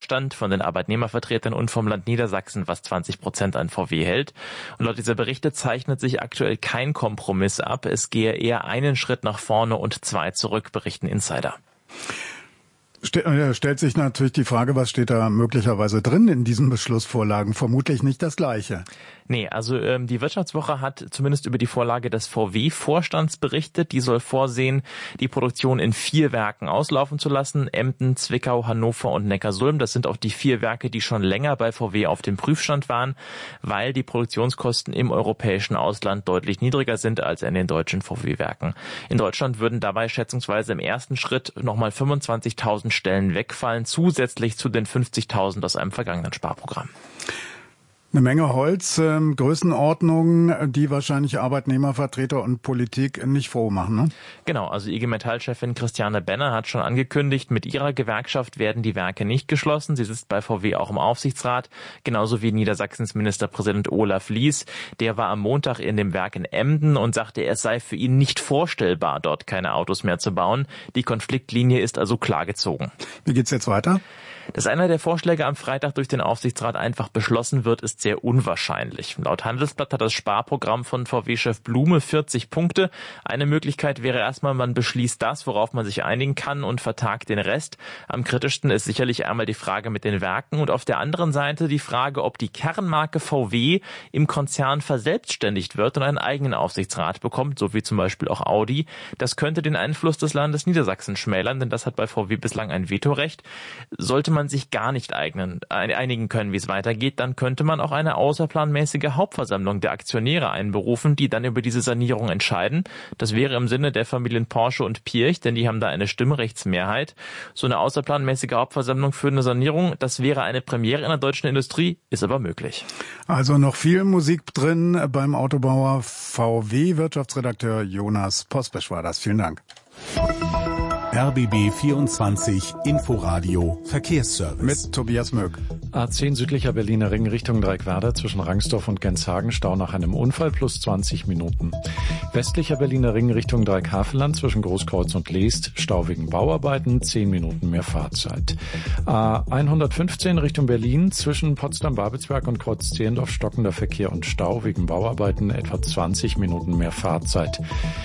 Widerstand von den Arbeitnehmervertretern und vom Land Niedersachsen, was 20% an VW hält. Und laut dieser Berichte zeichnet sich aktuell kein Kompromiss ab. Es gehe eher einen Schritt nach vorne und 2 zurück, berichten Insider. Stellt sich natürlich die Frage, was steht da möglicherweise drin in diesen Beschlussvorlagen? Vermutlich nicht das Gleiche. Nee, also die Wirtschaftswoche hat zumindest über die Vorlage des VW-Vorstands berichtet. Die soll vorsehen, die Produktion in 4 Werken auslaufen zu lassen. Emden, Zwickau, Hannover und Neckarsulm. Das sind auch die 4 Werke, die schon länger bei VW auf dem Prüfstand waren, weil die Produktionskosten im europäischen Ausland deutlich niedriger sind als in den deutschen VW-Werken. In Deutschland würden dabei schätzungsweise im ersten Schritt nochmal 25.000 Stellen wegfallen, zusätzlich zu den 50.000 aus einem vergangenen Sparprogramm. Eine Menge Holz, Größenordnungen, die wahrscheinlich Arbeitnehmervertreter und Politik nicht froh machen, ne? Genau, also IG Metall-Chefin Christiane Benner hat schon angekündigt, mit ihrer Gewerkschaft werden die Werke nicht geschlossen. Sie sitzt bei VW auch im Aufsichtsrat, genauso wie Niedersachsens Ministerpräsident Olaf Lies. Der war am Montag in dem Werk in Emden und sagte, es sei für ihn nicht vorstellbar, dort keine Autos mehr zu bauen. Die Konfliktlinie ist also klar gezogen. Wie geht's jetzt weiter? Dass einer der Vorschläge am Freitag durch den Aufsichtsrat einfach beschlossen wird, ist sehr unwahrscheinlich. Laut Handelsblatt hat das Sparprogramm von VW-Chef Blume 40 Punkte. Eine Möglichkeit wäre erstmal, man beschließt das, worauf man sich einigen kann und vertagt den Rest. Am kritischsten ist sicherlich einmal die Frage mit den Werken und auf der anderen Seite die Frage, ob die Kernmarke VW im Konzern verselbstständigt wird und einen eigenen Aufsichtsrat bekommt, so wie zum Beispiel auch Audi. Das könnte den Einfluss des Landes Niedersachsen schmälern, denn das hat bei VW bislang ein Vetorecht. Sollte man sich gar nicht einigen können, wie es weitergeht, dann könnte man auch eine außerplanmäßige Hauptversammlung der Aktionäre einberufen, die dann über diese Sanierung entscheiden. Das wäre im Sinne der Familien Porsche und Pirch, denn die haben da eine Stimmrechtsmehrheit. So eine außerplanmäßige Hauptversammlung für eine Sanierung, das wäre eine Premiere in der deutschen Industrie, ist aber möglich. Also noch viel Musik drin beim Autobauer VW. Wirtschaftsredakteur Jonas Pospesch war das. Vielen Dank. RBB 24 Inforadio Verkehrsservice. Mit Tobias Möck. A10 südlicher Berliner Ring Richtung Dreieckwerder zwischen Rangsdorf und Genshagen, Stau nach einem Unfall plus 20 Minuten. Westlicher Berliner Ring Richtung Dreieckhavelland zwischen Großkreuz und Leest, Stau wegen Bauarbeiten, 10 Minuten mehr Fahrzeit. A115 Richtung Berlin zwischen Potsdam-Babelsberg und Kreuz-Zehlendorf stockender Verkehr und Stau wegen Bauarbeiten, etwa 20 Minuten mehr Fahrzeit.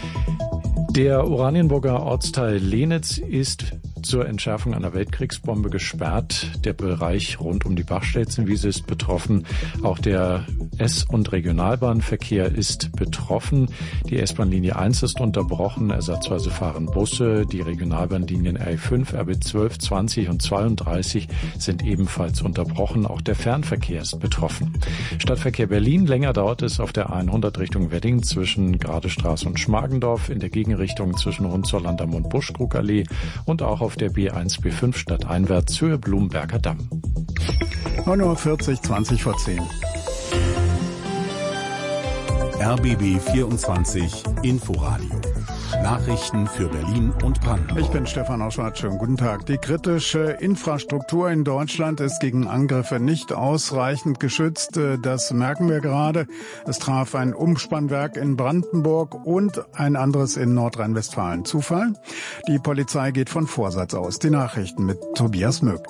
Der Oranienburger Ortsteil Lehnitz ist zur Entschärfung einer Weltkriegsbombe gesperrt. Der Bereich rund um die Bachstelzenwiese ist betroffen. Auch der S- und Regionalbahnverkehr ist betroffen. Die S-Bahn-Linie 1 ist unterbrochen. Ersatzweise fahren Busse. Die Regionalbahnlinien R5, RB12, 20 und 32 sind ebenfalls unterbrochen. Auch der Fernverkehr ist betroffen. Stadtverkehr Berlin. Länger dauert es auf der 100 Richtung Wedding zwischen Gradestraße und Schmargendorf, in der Gegenrichtung zwischen Hohenzollern-Damm und Buschkrugallee und auch auf der B1, B5 stadteinwärts Höhe Blumberger Damm. 9:40 Uhr, 20 vor 10. RBB 24 Inforadio. Nachrichten für Berlin und Brandenburg. Ich bin Stefan Oschwart. Schönen guten Tag. Die kritische Infrastruktur in Deutschland ist gegen Angriffe nicht ausreichend geschützt. Das merken wir gerade. Es traf ein Umspannwerk in Brandenburg und ein anderes in Nordrhein-Westfalen. Zufall? Die Polizei geht von Vorsatz aus. Die Nachrichten mit Tobias Möck.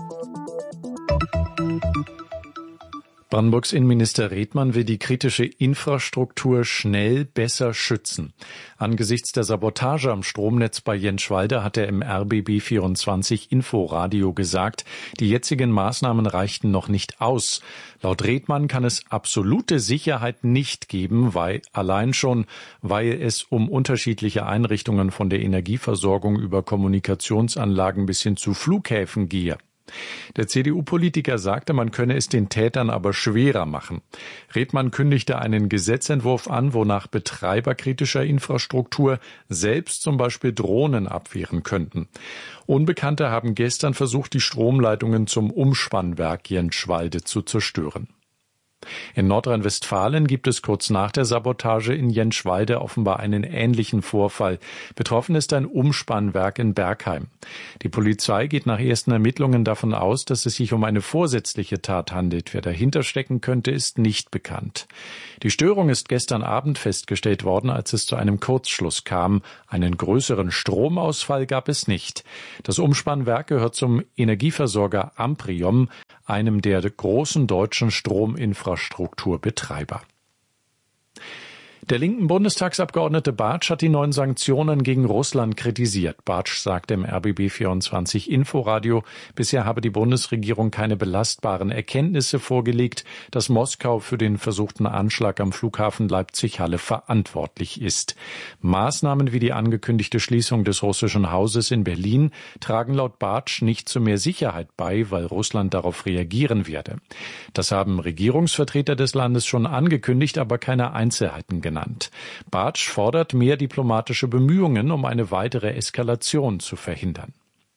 Brandenburgs Innenminister Redmann will die kritische Infrastruktur schnell besser schützen. Angesichts der Sabotage am Stromnetz bei Jenschwalde hat er im RBB 24 Inforadio gesagt, die jetzigen Maßnahmen reichten noch nicht aus. Laut Redmann kann es absolute Sicherheit nicht geben, weil es um unterschiedliche Einrichtungen von der Energieversorgung über Kommunikationsanlagen bis hin zu Flughäfen gehe. Der CDU-Politiker sagte, man könne es den Tätern aber schwerer machen. Redmann kündigte einen Gesetzentwurf an, wonach Betreiber kritischer Infrastruktur selbst zum Beispiel Drohnen abwehren könnten. Unbekannte haben gestern versucht, die Stromleitungen zum Umspannwerk Jenschwalde zu zerstören. In Nordrhein-Westfalen gibt es kurz nach der Sabotage in Jenschwalde offenbar einen ähnlichen Vorfall. Betroffen ist ein Umspannwerk in Bergheim. Die Polizei geht nach ersten Ermittlungen davon aus, dass es sich um eine vorsätzliche Tat handelt. Wer dahinter stecken könnte, ist nicht bekannt. Die Störung ist gestern Abend festgestellt worden, als es zu einem Kurzschluss kam. Einen größeren Stromausfall gab es nicht. Das Umspannwerk gehört zum Energieversorger Amprion. einem der großen deutschen Strominfrastrukturbetreiber. Der linken Bundestagsabgeordnete Bartsch hat die neuen Sanktionen gegen Russland kritisiert. Bartsch sagte im RBB24 Inforadio, bisher habe die Bundesregierung keine belastbaren Erkenntnisse vorgelegt, dass Moskau für den versuchten Anschlag am Flughafen Leipzig-Halle verantwortlich ist. Maßnahmen wie die angekündigte Schließung des russischen Hauses in Berlin tragen laut Bartsch nicht zu mehr Sicherheit bei, weil Russland darauf reagieren werde. Das haben Regierungsvertreter des Landes schon angekündigt, aber keine Einzelheiten genannt. Bartsch fordert mehr diplomatische Bemühungen, um eine weitere Eskalation zu verhindern.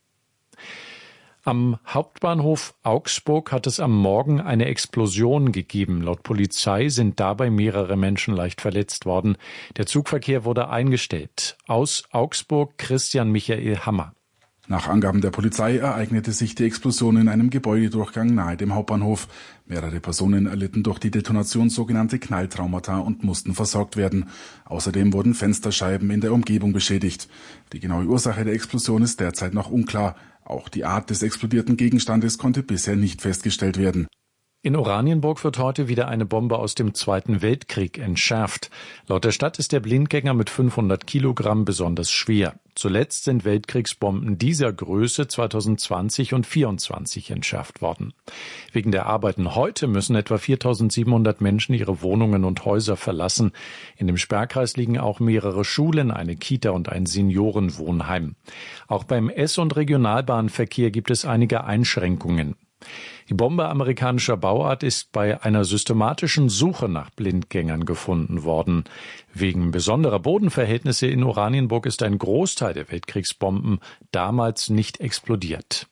Am Hauptbahnhof Augsburg hat es am Morgen eine Explosion gegeben. Laut Polizei sind dabei mehrere Menschen leicht verletzt worden. Der Zugverkehr wurde eingestellt. Aus Augsburg Christian Michael Hammer. Nach Angaben der Polizei ereignete sich die Explosion in einem Gebäudedurchgang nahe dem Hauptbahnhof. Mehrere Personen erlitten durch die Detonation sogenannte Knalltraumata und mussten versorgt werden. Außerdem wurden Fensterscheiben in der Umgebung beschädigt. Die genaue Ursache der Explosion ist derzeit noch unklar. Auch die Art des explodierten Gegenstandes konnte bisher nicht festgestellt werden. In Oranienburg wird heute wieder eine Bombe aus dem Zweiten Weltkrieg entschärft. Laut der Stadt ist der Blindgänger mit 500 Kilogramm besonders schwer. Zuletzt sind Weltkriegsbomben dieser Größe 2020 und 2024 entschärft worden. Wegen der Arbeiten heute müssen etwa 4.700 Menschen ihre Wohnungen und Häuser verlassen. In dem Sperrkreis liegen auch mehrere Schulen, eine Kita und ein Seniorenwohnheim. Auch beim S- und Regionalbahnverkehr gibt es einige Einschränkungen. Die Bombe amerikanischer Bauart ist bei einer systematischen Suche nach Blindgängern gefunden worden. Wegen besonderer Bodenverhältnisse in Oranienburg ist ein Großteil der Weltkriegsbomben damals nicht explodiert.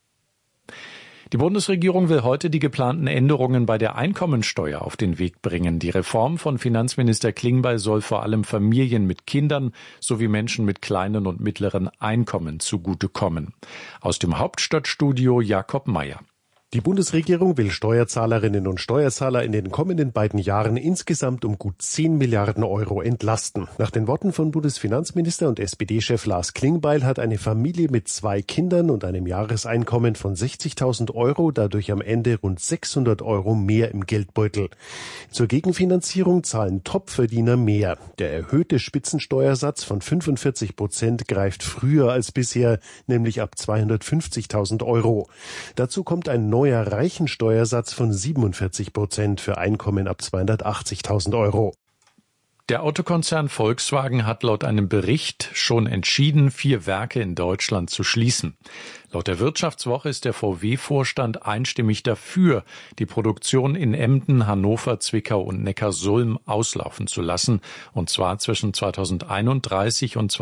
Die Bundesregierung will heute die geplanten Änderungen bei der Einkommensteuer auf den Weg bringen. Die Reform von Finanzminister Klingbeil soll vor allem Familien mit Kindern sowie Menschen mit kleinen und mittleren Einkommen zugutekommen. Aus dem Hauptstadtstudio Jakob Mayer. Die Bundesregierung will Steuerzahlerinnen und Steuerzahler in den kommenden beiden Jahren insgesamt um gut 10 Milliarden Euro entlasten. Nach den Worten von Bundesfinanzminister und SPD-Chef Lars Klingbeil hat eine Familie mit 2 Kindern und einem Jahreseinkommen von 60.000 Euro dadurch am Ende rund 600 Euro mehr im Geldbeutel. Zur Gegenfinanzierung zahlen Topverdiener mehr. Der erhöhte Spitzensteuersatz von 45% greift früher als bisher, nämlich ab 250.000 Euro. Dazu kommt ein neuer Reichensteuersatz von 47% für Einkommen ab 280.000 Euro. Der Autokonzern Volkswagen hat laut einem Bericht schon entschieden, 4 Werke in Deutschland zu schließen. Laut der Wirtschaftswoche ist der VW-Vorstand einstimmig dafür, die Produktion in Emden, Hannover, Zwickau und Neckarsulm auslaufen zu lassen, und zwar zwischen 2031 und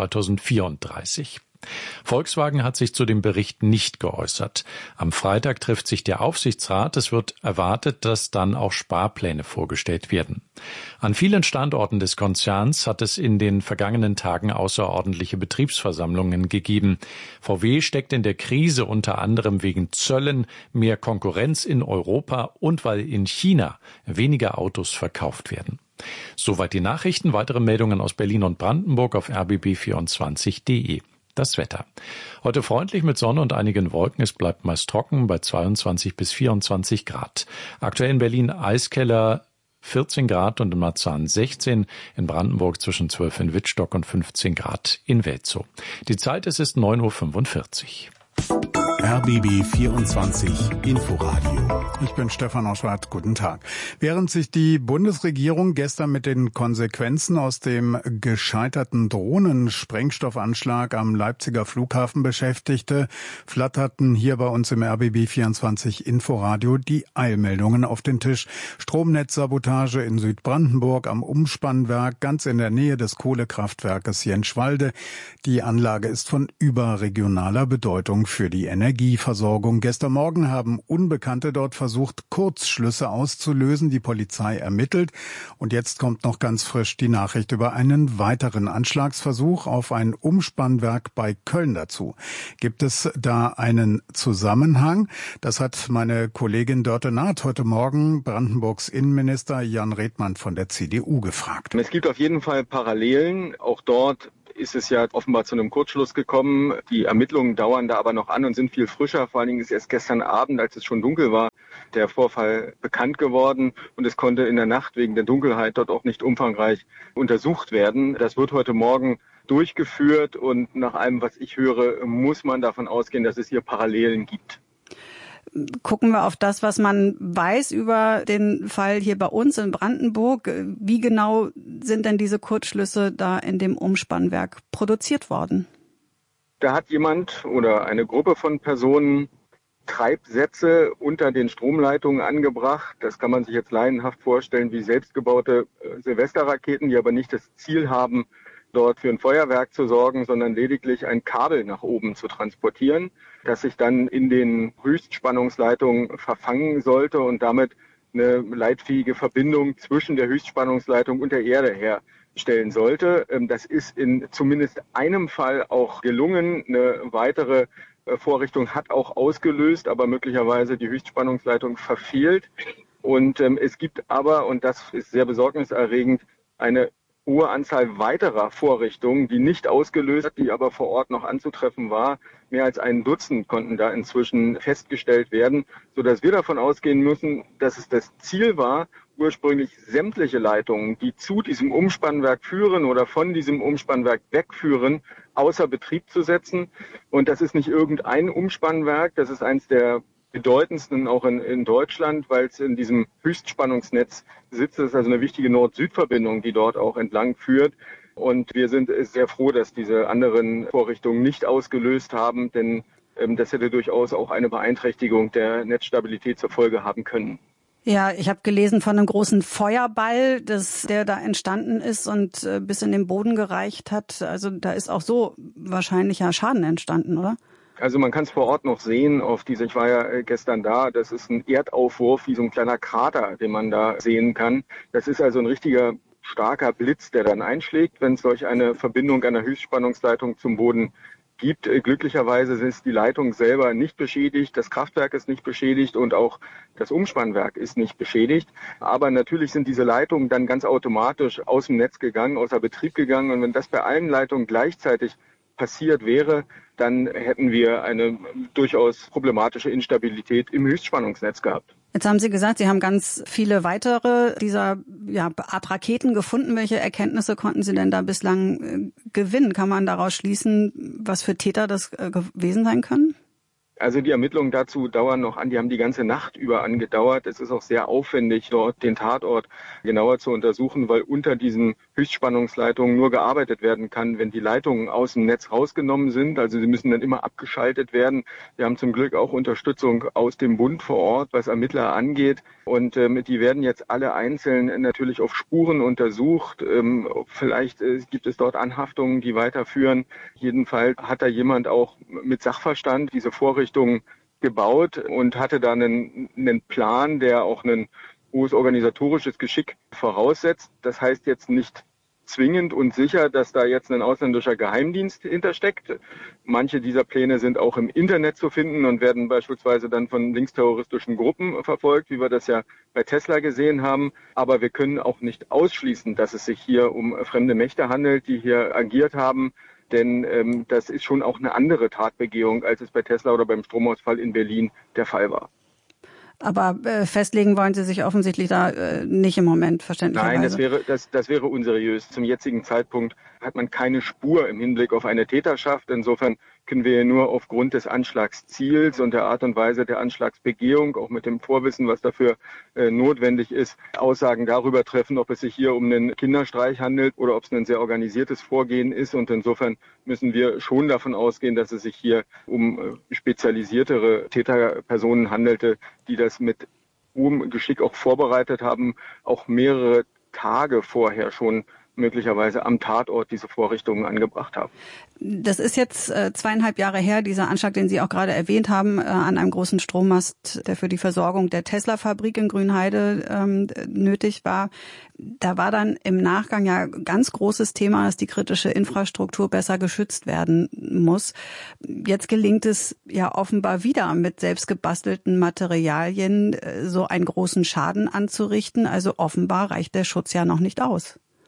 2034. Volkswagen hat sich zu dem Bericht nicht geäußert. Am Freitag trifft sich der Aufsichtsrat. Es wird erwartet, dass dann auch Sparpläne vorgestellt werden. An vielen Standorten des Konzerns hat es in den vergangenen Tagen außerordentliche Betriebsversammlungen gegeben. VW steckt in der Krise unter anderem wegen Zöllen, mehr Konkurrenz in Europa und weil in China weniger Autos verkauft werden. Soweit die Nachrichten. Weitere Meldungen aus Berlin und Brandenburg auf rbb24.de. Das Wetter. Heute freundlich mit Sonne und einigen Wolken. Es bleibt meist trocken bei 22 bis 24 Grad. Aktuell in Berlin Eiskeller 14 Grad und in Marzahn 16. In Brandenburg zwischen 12 in Wittstock und 15 Grad in Welzow. Die Zeit ist 9:45 Uhr. RBB 24 Inforadio. Ich bin Stefan Oschwart. Guten Tag. Während sich die Bundesregierung gestern mit den Konsequenzen aus dem gescheiterten Drohnensprengstoffanschlag am Leipziger Flughafen beschäftigte, flatterten hier bei uns im RBB 24 Inforadio die Eilmeldungen auf den Tisch. Stromnetzsabotage in Südbrandenburg am Umspannwerk, ganz in der Nähe des Kohlekraftwerkes Jenschwalde. Die Anlage ist von überregionaler Bedeutung für die Energieversorgung. Gestern Morgen haben Unbekannte dort versucht, Kurzschlüsse auszulösen. Die Polizei ermittelt. Und jetzt kommt noch ganz frisch die Nachricht über einen weiteren Anschlagsversuch auf ein Umspannwerk bei Köln dazu. Gibt es da einen Zusammenhang? Das hat meine Kollegin Dörte Naht heute Morgen Brandenburgs Innenminister Jan Redmann von der CDU gefragt. Es gibt auf jeden Fall Parallelen. Auch dort ist es ja offenbar zu einem Kurzschluss gekommen. Die Ermittlungen dauern da aber noch an und sind viel frischer. Vor allen Dingen ist erst gestern Abend, als es schon dunkel war, der Vorfall bekannt geworden und es konnte in der Nacht wegen der Dunkelheit dort auch nicht umfangreich untersucht werden. Das wird heute Morgen durchgeführt und nach allem, was ich höre, muss man davon ausgehen, dass es hier Parallelen gibt. Gucken wir auf das, was man weiß über den Fall hier bei uns in Brandenburg. Wie genau sind denn diese Kurzschlüsse da in dem Umspannwerk produziert worden? Da hat jemand oder eine Gruppe von Personen Treibsätze unter den Stromleitungen angebracht. Das kann man sich jetzt laienhaft vorstellen wie selbstgebaute Silvesterraketen, die aber nicht das Ziel haben, dort für ein Feuerwerk zu sorgen, sondern lediglich ein Kabel nach oben zu transportieren, das sich dann in den Höchstspannungsleitungen verfangen sollte und damit eine leitfähige Verbindung zwischen der Höchstspannungsleitung und der Erde herstellen sollte. Das ist in zumindest einem Fall auch gelungen. Eine weitere Vorrichtung hat auch ausgelöst, aber möglicherweise die Höchstspannungsleitung verfehlt. Und es gibt aber, und das ist sehr besorgniserregend, eine hohe Anzahl weiterer Vorrichtungen, die nicht ausgelöst hat, die aber vor Ort noch anzutreffen war. Mehr als ein Dutzend konnten da inzwischen festgestellt werden, sodass wir davon ausgehen müssen, dass es das Ziel war, ursprünglich sämtliche Leitungen, die zu diesem Umspannwerk führen oder von diesem Umspannwerk wegführen, außer Betrieb zu setzen. Und das ist nicht irgendein Umspannwerk, das ist eins der bedeutendsten auch in Deutschland, weil es in diesem Höchstspannungsnetz sitzt. Das ist also eine wichtige Nord-Süd-Verbindung, die dort auch entlang führt. Und wir sind sehr froh, dass diese anderen Vorrichtungen nicht ausgelöst haben, denn das hätte durchaus auch eine Beeinträchtigung der Netzstabilität zur Folge haben können. Ja, ich habe gelesen von einem großen Feuerball, der da entstanden ist und bis in den Boden gereicht hat. Also da ist auch so wahrscheinlicher Schaden entstanden, oder? Also man kann es vor Ort noch sehen, ich war ja gestern da, das ist ein Erdaufwurf wie so ein kleiner Krater, den man da sehen kann. Das ist also ein richtiger starker Blitz, der dann einschlägt, wenn es solch eine Verbindung einer Höchstspannungsleitung zum Boden gibt. Glücklicherweise ist die Leitung selber nicht beschädigt, das Kraftwerk ist nicht beschädigt und auch das Umspannwerk ist nicht beschädigt. Aber natürlich sind diese Leitungen dann ganz automatisch aus dem Netz gegangen, außer Betrieb gegangen. Und wenn das bei allen Leitungen gleichzeitig passiert wäre, dann hätten wir eine durchaus problematische Instabilität im Höchstspannungsnetz gehabt. Jetzt haben Sie gesagt, Sie haben ganz viele weitere dieser Art Raketen gefunden. Welche Erkenntnisse konnten Sie denn da bislang gewinnen? Kann man daraus schließen, was für Täter das gewesen sein können? Also die Ermittlungen dazu dauern noch an, die haben die ganze Nacht über angedauert. Es ist auch sehr aufwendig, dort den Tatort genauer zu untersuchen, weil unter diesen Höchstspannungsleitungen nur gearbeitet werden kann, wenn die Leitungen aus dem Netz rausgenommen sind. Also sie müssen dann immer abgeschaltet werden. Wir haben zum Glück auch Unterstützung aus dem Bund vor Ort, was Ermittler angeht. Und die werden jetzt alle einzeln natürlich auf Spuren untersucht. Vielleicht gibt es dort Anhaftungen, die weiterführen. Jedenfalls hat da jemand auch mit Sachverstand diese Vorrichtung gebaut und hatte da einen Plan, der auch ein hohes organisatorisches Geschick voraussetzt. Das heißt jetzt nicht zwingend und sicher, dass da jetzt ein ausländischer Geheimdienst hintersteckt. Manche dieser Pläne sind auch im Internet zu finden und werden beispielsweise dann von linksterroristischen Gruppen verfolgt, wie wir das ja bei Tesla gesehen haben. Aber wir können auch nicht ausschließen, dass es sich hier um fremde Mächte handelt, die hier agiert haben. Denn das ist schon auch eine andere Tatbegehung, als es bei Tesla oder beim Stromausfall in Berlin der Fall war. Aber festlegen wollen Sie sich offensichtlich da nicht im Moment, verständlicherweise. Nein, das wäre unseriös. Zum jetzigen Zeitpunkt hat man keine Spur im Hinblick auf eine Täterschaft. Insofern können wir nur aufgrund des Anschlagsziels und der Art und Weise der Anschlagsbegehung, auch mit dem Vorwissen, was dafür notwendig ist, Aussagen darüber treffen, ob es sich hier um einen Kinderstreich handelt oder ob es ein sehr organisiertes Vorgehen ist. Und insofern müssen wir schon davon ausgehen, dass es sich hier um spezialisiertere Täterpersonen handelte, die das mit hohem Geschick auch vorbereitet haben, auch mehrere Tage vorher schon möglicherweise am Tatort diese Vorrichtungen angebracht haben. Das ist jetzt 2,5 Jahre her, dieser Anschlag, den Sie auch gerade erwähnt haben, an einem großen Strommast, der für die Versorgung der Tesla-Fabrik in Grünheide nötig war. Da war dann im Nachgang ja ganz großes Thema, dass die kritische Infrastruktur besser geschützt werden muss. Jetzt gelingt es ja offenbar wieder mit selbst gebastelten Materialien so einen großen Schaden anzurichten. Also offenbar reicht der Schutz ja noch nicht aus.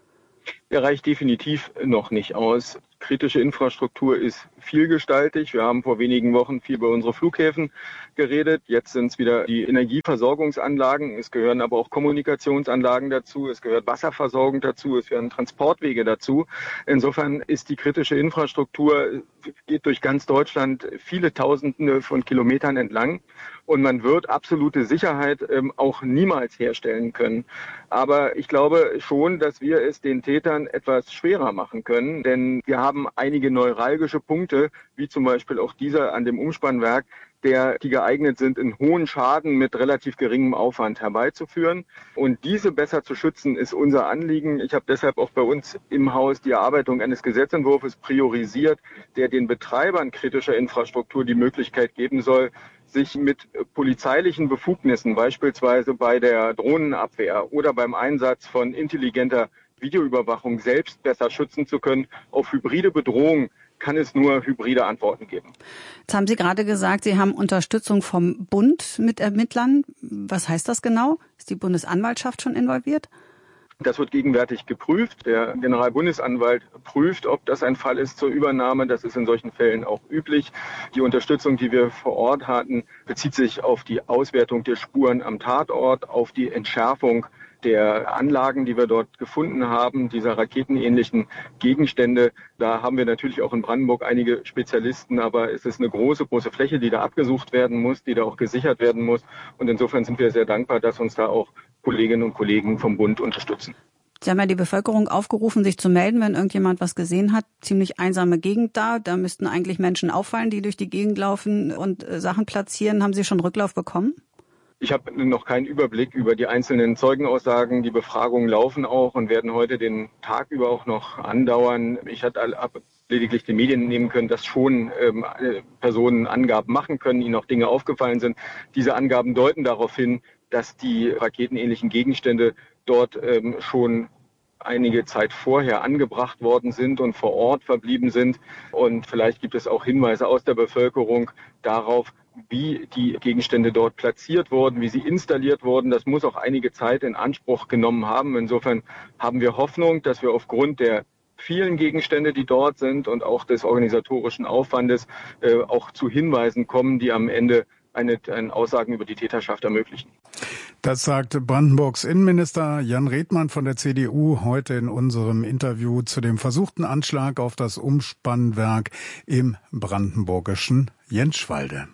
Der reicht definitiv noch nicht aus. Kritische Infrastruktur ist vielgestaltig. Wir haben vor wenigen Wochen viel über unsere Flughäfen geredet. Jetzt sind es wieder die Energieversorgungsanlagen. Es gehören aber auch Kommunikationsanlagen dazu. Es gehört Wasserversorgung dazu. Es gehören Transportwege dazu. Insofern ist die kritische Infrastruktur, geht durch ganz Deutschland viele Tausende von Kilometern entlang. Und man wird absolute Sicherheit auch niemals herstellen können. Aber ich glaube schon, dass wir es den Tätern etwas schwerer machen können. Denn wir haben einige neuralgische Punkte, wie zum Beispiel auch dieser an dem Umspannwerk, die geeignet sind, einen hohen Schaden mit relativ geringem Aufwand herbeizuführen. Und diese besser zu schützen, ist unser Anliegen. Ich habe deshalb auch bei uns im Haus die Erarbeitung eines Gesetzentwurfs priorisiert, der den Betreibern kritischer Infrastruktur die Möglichkeit geben soll, sich mit polizeilichen Befugnissen, beispielsweise bei der Drohnenabwehr oder beim Einsatz von intelligenter Videoüberwachung selbst besser schützen zu können. Auf hybride Bedrohungen kann es nur hybride Antworten geben. Jetzt haben Sie gerade gesagt, Sie haben Unterstützung vom Bund mit Ermittlern. Was heißt das genau? Ist die Bundesanwaltschaft schon involviert? Das wird gegenwärtig geprüft. Der Generalbundesanwalt prüft, ob das ein Fall ist zur Übernahme. Das ist in solchen Fällen auch üblich. Die Unterstützung, die wir vor Ort hatten, bezieht sich auf die Auswertung der Spuren am Tatort, auf die Entschärfung der Anlagen, die wir dort gefunden haben, dieser raketenähnlichen Gegenstände. Da haben wir natürlich auch in Brandenburg einige Spezialisten, aber es ist eine große Fläche, die da abgesucht werden muss, die da auch gesichert werden muss. Und insofern sind wir sehr dankbar, dass uns da auch Kolleginnen und Kollegen vom Bund unterstützen. Sie haben ja die Bevölkerung aufgerufen, sich zu melden, wenn irgendjemand was gesehen hat. Ziemlich einsame Gegend da. Da müssten eigentlich Menschen auffallen, die durch die Gegend laufen und Sachen platzieren. Haben Sie schon Rücklauf bekommen? Ich habe noch keinen Überblick über die einzelnen Zeugenaussagen. Die Befragungen laufen auch und werden heute den Tag über auch noch andauern. Ich hatte lediglich den Medien nehmen können, dass schon Personen Angaben machen können, ihnen auch Dinge aufgefallen sind. Diese Angaben deuten darauf hin, dass die raketenähnlichen Gegenstände dort schon einige Zeit vorher angebracht worden sind und vor Ort verblieben sind. Und vielleicht gibt es auch Hinweise aus der Bevölkerung darauf, wie die Gegenstände dort platziert wurden, wie sie installiert wurden. Das muss auch einige Zeit in Anspruch genommen haben. Insofern haben wir Hoffnung, dass wir aufgrund der vielen Gegenstände, die dort sind und auch des organisatorischen Aufwandes auch zu Hinweisen kommen, die am Ende eine Aussagen über die Täterschaft ermöglichen. Das sagte Brandenburgs Innenminister Jan Redmann von der CDU heute in unserem Interview zu dem versuchten Anschlag auf das Umspannwerk im brandenburgischen Jenschwalde.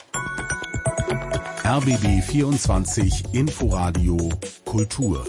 RBB 24 Inforadio Kultur.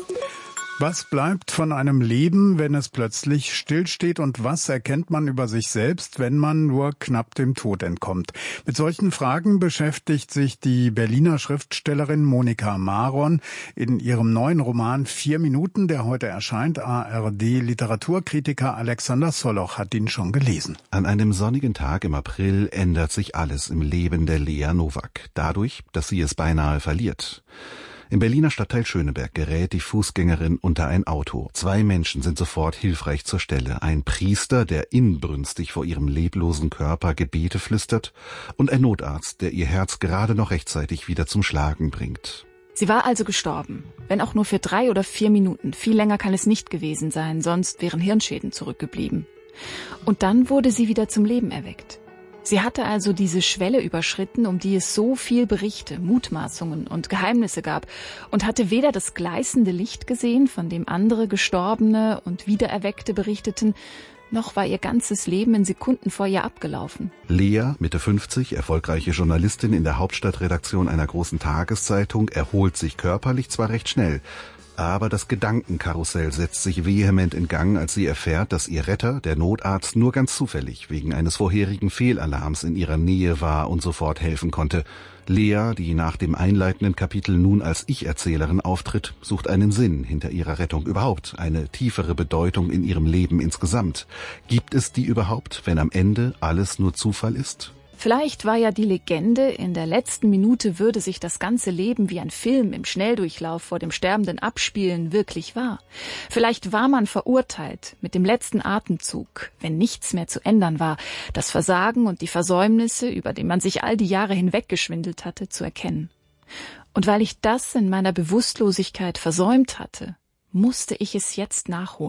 Was bleibt von einem Leben, wenn es plötzlich stillsteht, und was erkennt man über sich selbst, wenn man nur knapp dem Tod entkommt? Mit solchen Fragen beschäftigt sich die Berliner Schriftstellerin Monika Maron in ihrem neuen Roman 4 Minuten, der heute erscheint. ARD-Literaturkritiker Alexander Soloch hat ihn schon gelesen. An einem sonnigen Tag im April ändert sich alles im Leben der Lea Nowak, dadurch, dass sie es beinahe verliert. Im Berliner Stadtteil Schöneberg gerät die Fußgängerin unter ein Auto. 2 Menschen sind sofort hilfreich zur Stelle. Ein Priester, der inbrünstig vor ihrem leblosen Körper Gebete flüstert, und ein Notarzt, der ihr Herz gerade noch rechtzeitig wieder zum Schlagen bringt. Sie war also gestorben, wenn auch nur für 3 oder 4 Minuten. Viel länger kann es nicht gewesen sein, sonst wären Hirnschäden zurückgeblieben. Und dann wurde sie wieder zum Leben erweckt. Sie hatte also diese Schwelle überschritten, um die es so viel Berichte, Mutmaßungen und Geheimnisse gab, und hatte weder das gleißende Licht gesehen, von dem andere Gestorbene und Wiedererweckte berichteten, noch war ihr ganzes Leben in Sekunden vor ihr abgelaufen. Lea, Mitte 50, erfolgreiche Journalistin in der Hauptstadtredaktion einer großen Tageszeitung, erholt sich körperlich zwar recht schnell, aber das Gedankenkarussell setzt sich vehement in Gang, als sie erfährt, dass ihr Retter, der Notarzt, nur ganz zufällig wegen eines vorherigen Fehlalarms in ihrer Nähe war und sofort helfen konnte. Lea, die nach dem einleitenden Kapitel nun als Ich-Erzählerin auftritt, sucht einen Sinn hinter ihrer Rettung, überhaupt eine tiefere Bedeutung in ihrem Leben insgesamt. Gibt es die überhaupt, wenn am Ende alles nur Zufall ist? Vielleicht war ja die Legende, in der letzten Minute würde sich das ganze Leben wie ein Film im Schnelldurchlauf vor dem Sterbenden abspielen, wirklich wahr. Vielleicht war man verurteilt, mit dem letzten Atemzug, wenn nichts mehr zu ändern war, das Versagen und die Versäumnisse, über die man sich all die Jahre hinweggeschwindelt hatte, zu erkennen. Und weil ich das in meiner Bewusstlosigkeit versäumt hatte, musste ich es jetzt nachholen.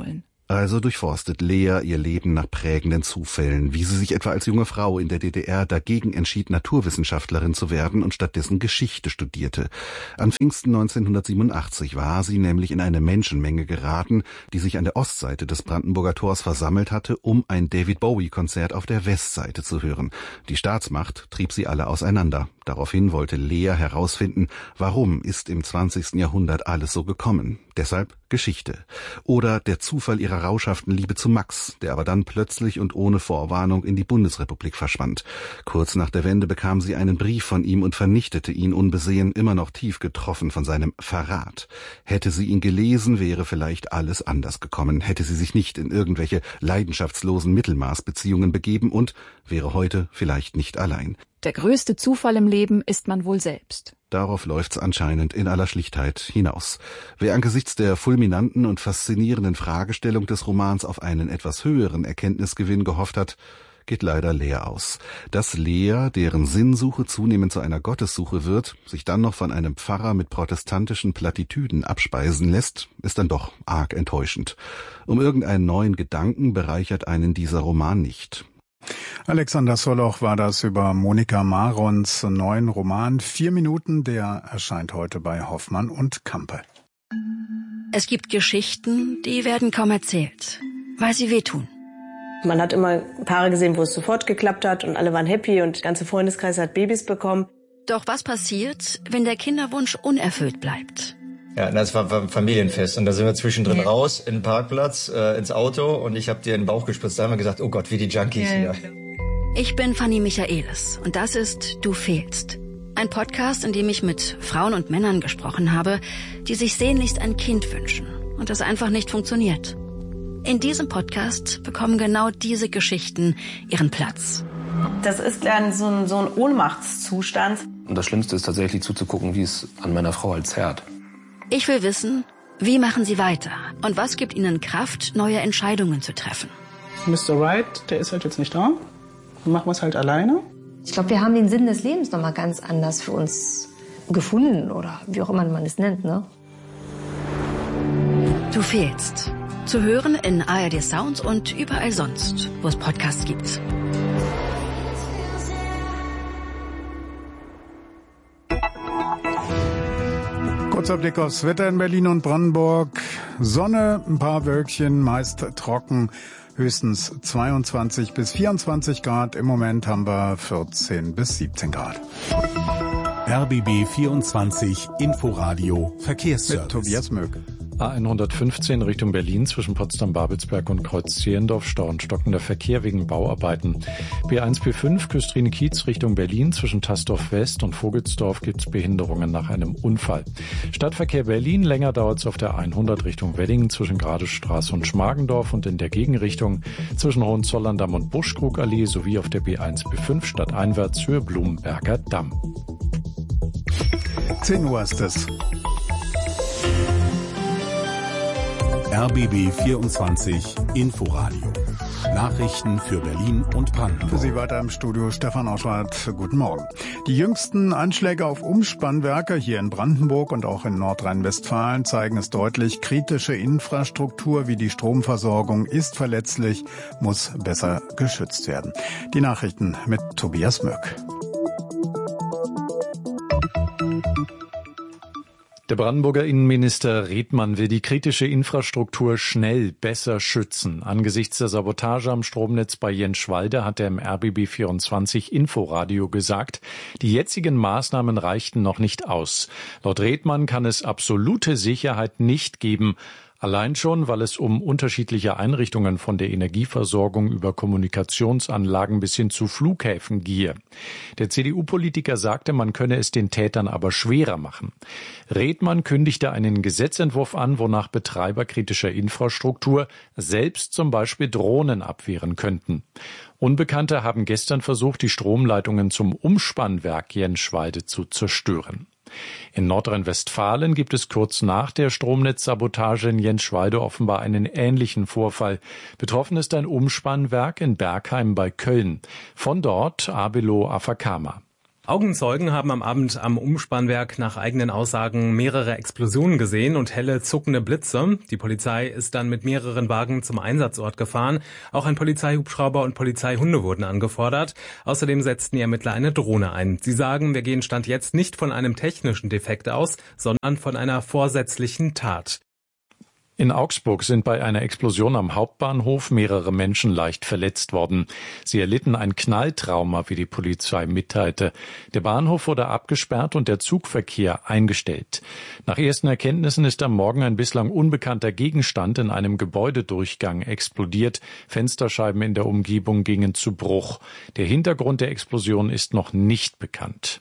Also durchforstet Lea ihr Leben nach prägenden Zufällen, wie sie sich etwa als junge Frau in der DDR dagegen entschied, Naturwissenschaftlerin zu werden und stattdessen Geschichte studierte. An Pfingsten 1987 war sie nämlich in eine Menschenmenge geraten, die sich an der Ostseite des Brandenburger Tors versammelt hatte, um ein David-Bowie-Konzert auf der Westseite zu hören. Die Staatsmacht trieb sie alle auseinander. Daraufhin wollte Lea herausfinden, warum ist im 20. Jahrhundert alles so gekommen. Deshalb Geschichte. Oder der Zufall ihrer rauschhaften Liebe zu Max, der aber dann plötzlich und ohne Vorwarnung in die Bundesrepublik verschwand. Kurz nach der Wende bekam sie einen Brief von ihm und vernichtete ihn unbesehen, immer noch tief getroffen von seinem Verrat. Hätte sie ihn gelesen, wäre vielleicht alles anders gekommen, hätte sie sich nicht in irgendwelche leidenschaftslosen Mittelmaßbeziehungen begeben und wäre heute vielleicht nicht allein. Der größte Zufall im Leben ist man wohl selbst. Darauf läuft's anscheinend in aller Schlichtheit hinaus. Wer angesichts der fulminanten und faszinierenden Fragestellung des Romans auf einen etwas höheren Erkenntnisgewinn gehofft hat, geht leider leer aus. Dass Lea, deren Sinnsuche zunehmend zu einer Gottessuche wird, sich dann noch von einem Pfarrer mit protestantischen Plattitüden abspeisen lässt, ist dann doch arg enttäuschend. Um irgendeinen neuen Gedanken bereichert einen dieser Roman nicht. Alexander Soloch war das über Monika Marons neuen Roman 4 Minuten, der erscheint heute bei Hoffmann und Campe. Es gibt Geschichten, die werden kaum erzählt, weil sie wehtun. Man hat immer Paare gesehen, wo es sofort geklappt hat und alle waren happy und der ganze Freundeskreis hat Babys bekommen. Doch was passiert, wenn der Kinderwunsch unerfüllt bleibt? Ja, das war ein Familienfest und da sind wir zwischendrin raus in den Parkplatz, ins Auto und ich habe dir in den Bauch gespritzt. Da haben wir gesagt, oh Gott, wie die Junkies hier. Ich bin Fanny Michaelis und das ist Du fehlst. Ein Podcast, in dem ich mit Frauen und Männern gesprochen habe, die sich sehnlichst ein Kind wünschen und das einfach nicht funktioniert. In diesem Podcast bekommen genau diese Geschichten ihren Platz. Das ist dann so ein Ohnmachtszustand. Und das Schlimmste ist tatsächlich zuzugucken, wie es an meiner Frau halt zerrt. Ich will wissen, wie machen sie weiter und was gibt ihnen Kraft, neue Entscheidungen zu treffen. Mr. Right, der ist halt jetzt nicht da. Dann machen wir es halt alleine. Ich glaube, wir haben den Sinn des Lebens noch mal ganz anders für uns gefunden oder wie auch immer man es nennt, ne? Du fehlst. Zu hören in ARD Sound und überall sonst, wo es Podcasts gibt. Kurzer Blick aufs Wetter in Berlin und Brandenburg. Sonne, ein paar Wölkchen, meist trocken, höchstens 22 bis 24 Grad. Im Moment haben wir 14 bis 17 Grad. RBB 24 Inforadio Verkehrsservice. Mit Tobias Möck. A115 Richtung Berlin zwischen Potsdam-Babelsberg und Kreuz-Zehlendorf Stau und stockender Verkehr wegen Bauarbeiten. B1, B5 Küstrine-Kiez Richtung Berlin zwischen Tasdorf West und Vogelsdorf gibt's Behinderungen nach einem Unfall. Stadtverkehr Berlin, länger dauert's auf der 100 Richtung Wedding zwischen Gradestraße und Schmargendorf und in der Gegenrichtung zwischen Hohenzollern-Damm und Buschkrugallee sowie auf der B1, B5 stadteinwärts Höhe Blumenberger Damm. 10 Uhr ist es. RBB 24 Inforadio. Nachrichten für Berlin und Brandenburg. Für Sie weiter im Studio Stefan Oschwart. Guten Morgen. Die jüngsten Anschläge auf Umspannwerke hier in Brandenburg und auch in Nordrhein-Westfalen zeigen es deutlich. Kritische Infrastruktur wie die Stromversorgung ist verletzlich, muss besser geschützt werden. Die Nachrichten mit Tobias Möck. Der Brandenburger Innenminister Redmann will die kritische Infrastruktur schnell besser schützen. Angesichts der Sabotage am Stromnetz bei Jenschwalde hat er im RBB 24 Inforadio gesagt, die jetzigen Maßnahmen reichten noch nicht aus. Laut Redmann kann es absolute Sicherheit nicht geben. Allein schon, weil es um unterschiedliche Einrichtungen von der Energieversorgung über Kommunikationsanlagen bis hin zu Flughäfen gehe. Der CDU-Politiker sagte, man könne es den Tätern aber schwerer machen. Redmann kündigte einen Gesetzentwurf an, wonach Betreiber kritischer Infrastruktur selbst zum Beispiel Drohnen abwehren könnten. Unbekannte haben gestern versucht, die Stromleitungen zum Umspannwerk Jenschwalde zu zerstören. In Nordrhein-Westfalen gibt es kurz nach der Stromnetzsabotage in Jenschwalde offenbar einen ähnlichen Vorfall. Betroffen ist ein Umspannwerk in Bergheim bei Köln. Von dort Abelo Afakama. Augenzeugen haben am Abend am Umspannwerk nach eigenen Aussagen mehrere Explosionen gesehen und helle zuckende Blitze. Die Polizei ist dann mit mehreren Wagen zum Einsatzort gefahren. Auch ein Polizeihubschrauber und Polizeihunde wurden angefordert. Außerdem setzten die Ermittler eine Drohne ein. Sie sagen, wir gehen Stand jetzt nicht von einem technischen Defekt aus, sondern von einer vorsätzlichen Tat. In Augsburg sind bei einer Explosion am Hauptbahnhof mehrere Menschen leicht verletzt worden. Sie erlitten ein Knalltrauma, wie die Polizei mitteilte. Der Bahnhof wurde abgesperrt und der Zugverkehr eingestellt. Nach ersten Erkenntnissen ist am Morgen ein bislang unbekannter Gegenstand in einem Gebäudedurchgang explodiert. Fensterscheiben in der Umgebung gingen zu Bruch. Der Hintergrund der Explosion ist noch nicht bekannt.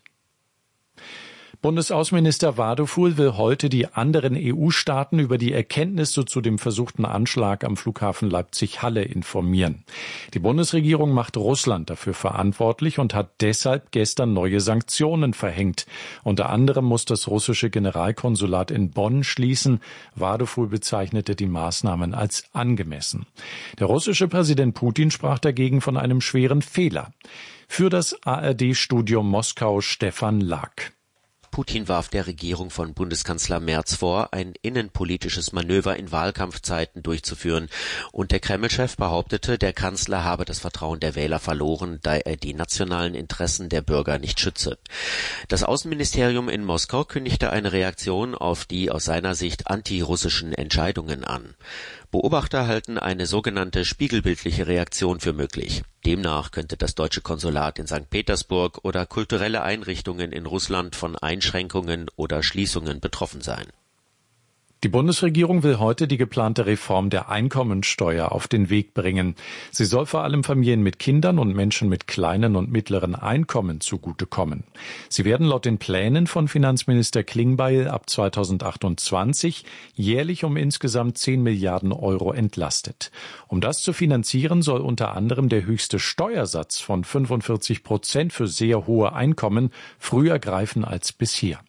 Bundesaußenminister Wadefuhl will heute die anderen EU-Staaten über die Erkenntnisse zu dem versuchten Anschlag am Flughafen Leipzig-Halle informieren. Die Bundesregierung macht Russland dafür verantwortlich und hat deshalb gestern neue Sanktionen verhängt. Unter anderem muss das russische Generalkonsulat in Bonn schließen. Wadefuhl bezeichnete die Maßnahmen als angemessen. Der russische Präsident Putin sprach dagegen von einem schweren Fehler. Für das ARD-Studio Moskau Stefan Lack. Putin warf der Regierung von Bundeskanzler Merz vor, ein innenpolitisches Manöver in Wahlkampfzeiten durchzuführen. Und der Kreml-Chef behauptete, der Kanzler habe das Vertrauen der Wähler verloren, da er die nationalen Interessen der Bürger nicht schütze. Das Außenministerium in Moskau kündigte eine Reaktion auf die aus seiner Sicht antirussischen Entscheidungen an. Beobachter halten eine sogenannte spiegelbildliche Reaktion für möglich. Demnach könnte das deutsche Konsulat in St. Petersburg oder kulturelle Einrichtungen in Russland von Einschränkungen oder Schließungen betroffen sein. Die Bundesregierung will heute die geplante Reform der Einkommensteuer auf den Weg bringen. Sie soll vor allem Familien mit Kindern und Menschen mit kleinen und mittleren Einkommen zugutekommen. Sie werden laut den Plänen von Finanzminister Klingbeil ab 2028 jährlich um insgesamt 10 Milliarden Euro entlastet. Um das zu finanzieren, soll unter anderem der höchste Steuersatz von 45% für sehr hohe Einkommen früher greifen als bisher.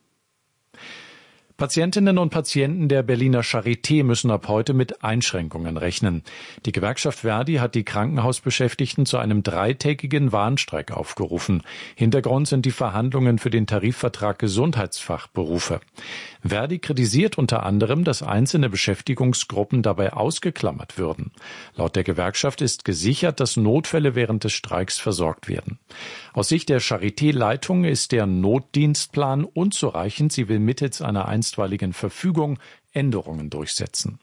Patientinnen und Patienten der Berliner Charité müssen ab heute mit Einschränkungen rechnen. Die Gewerkschaft Verdi hat die Krankenhausbeschäftigten zu einem 3-tägigen Warnstreik aufgerufen. Hintergrund sind die Verhandlungen für den Tarifvertrag Gesundheitsfachberufe. Verdi kritisiert unter anderem, dass einzelne Beschäftigungsgruppen dabei ausgeklammert würden. Laut der Gewerkschaft ist gesichert, dass Notfälle während des Streiks versorgt werden. Aus Sicht der Charité-Leitung ist der Notdienstplan unzureichend. Sie will mittels einer einstweiligen Verfügung Änderungen durchsetzen.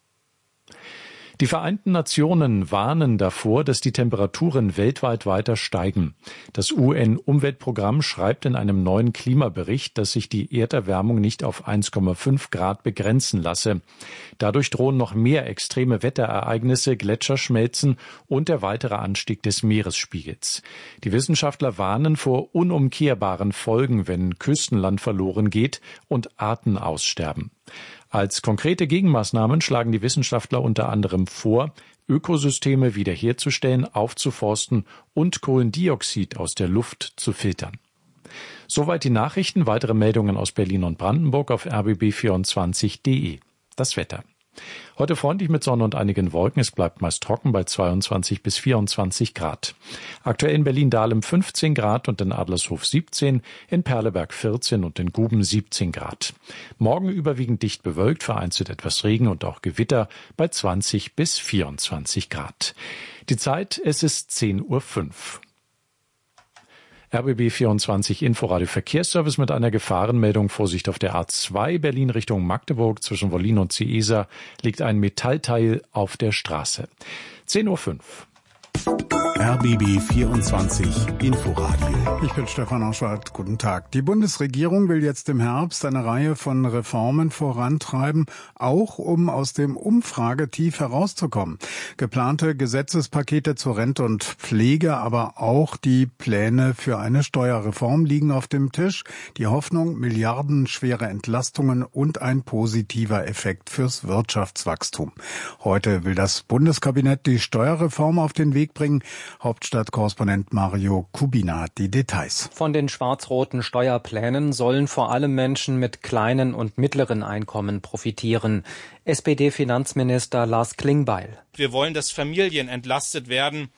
Die Vereinten Nationen warnen davor, dass die Temperaturen weltweit weiter steigen. Das UN-Umweltprogramm schreibt in einem neuen Klimabericht, dass sich die Erderwärmung nicht auf 1,5 Grad begrenzen lasse. Dadurch drohen noch mehr extreme Wetterereignisse, Gletscherschmelzen und der weitere Anstieg des Meeresspiegels. Die Wissenschaftler warnen vor unumkehrbaren Folgen, wenn Küstenland verloren geht und Arten aussterben. Als konkrete Gegenmaßnahmen schlagen die Wissenschaftler unter anderem vor, Ökosysteme wiederherzustellen, aufzuforsten und Kohlendioxid aus der Luft zu filtern. Soweit die Nachrichten. Weitere Meldungen aus Berlin und Brandenburg auf rbb24.de. Das Wetter. Heute freundlich mit Sonne und einigen Wolken. Es bleibt meist trocken bei 22 bis 24 Grad. Aktuell in Berlin-Dahlem 15 Grad und in Adlershof 17, in Perleberg 14 und in Guben 17 Grad. Morgen überwiegend dicht bewölkt, vereinzelt etwas Regen und auch Gewitter bei 20 bis 24 Grad. Die Zeit, es ist 10:05 Uhr. RBB24 Inforadio Verkehrsservice mit einer Gefahrenmeldung. Vorsicht auf der A2 Berlin Richtung Magdeburg zwischen Wollin und Ciesa liegt ein Metallteil auf der Straße. 10:05 Uhr. RBB24 Inforadio. Ich bin Stefan Auschwald. Guten Tag. Die Bundesregierung will jetzt im Herbst eine Reihe von Reformen vorantreiben, auch um aus dem Umfragetief herauszukommen. Geplante Gesetzespakete zur Rente und Pflege, aber auch die Pläne für eine Steuerreform liegen auf dem Tisch. Die Hoffnung, milliardenschwere Entlastungen und ein positiver Effekt fürs Wirtschaftswachstum. Heute will das Bundeskabinett die Steuerreform auf den Weg bringen. Hauptstadtkorrespondent Mario Kubina hat die Details. Von den schwarz-roten Steuerplänen sollen vor allem Menschen mit kleinen und mittleren Einkommen profitieren. SPD-Finanzminister Lars Klingbeil. Wir wollen, dass Familien entlastet werden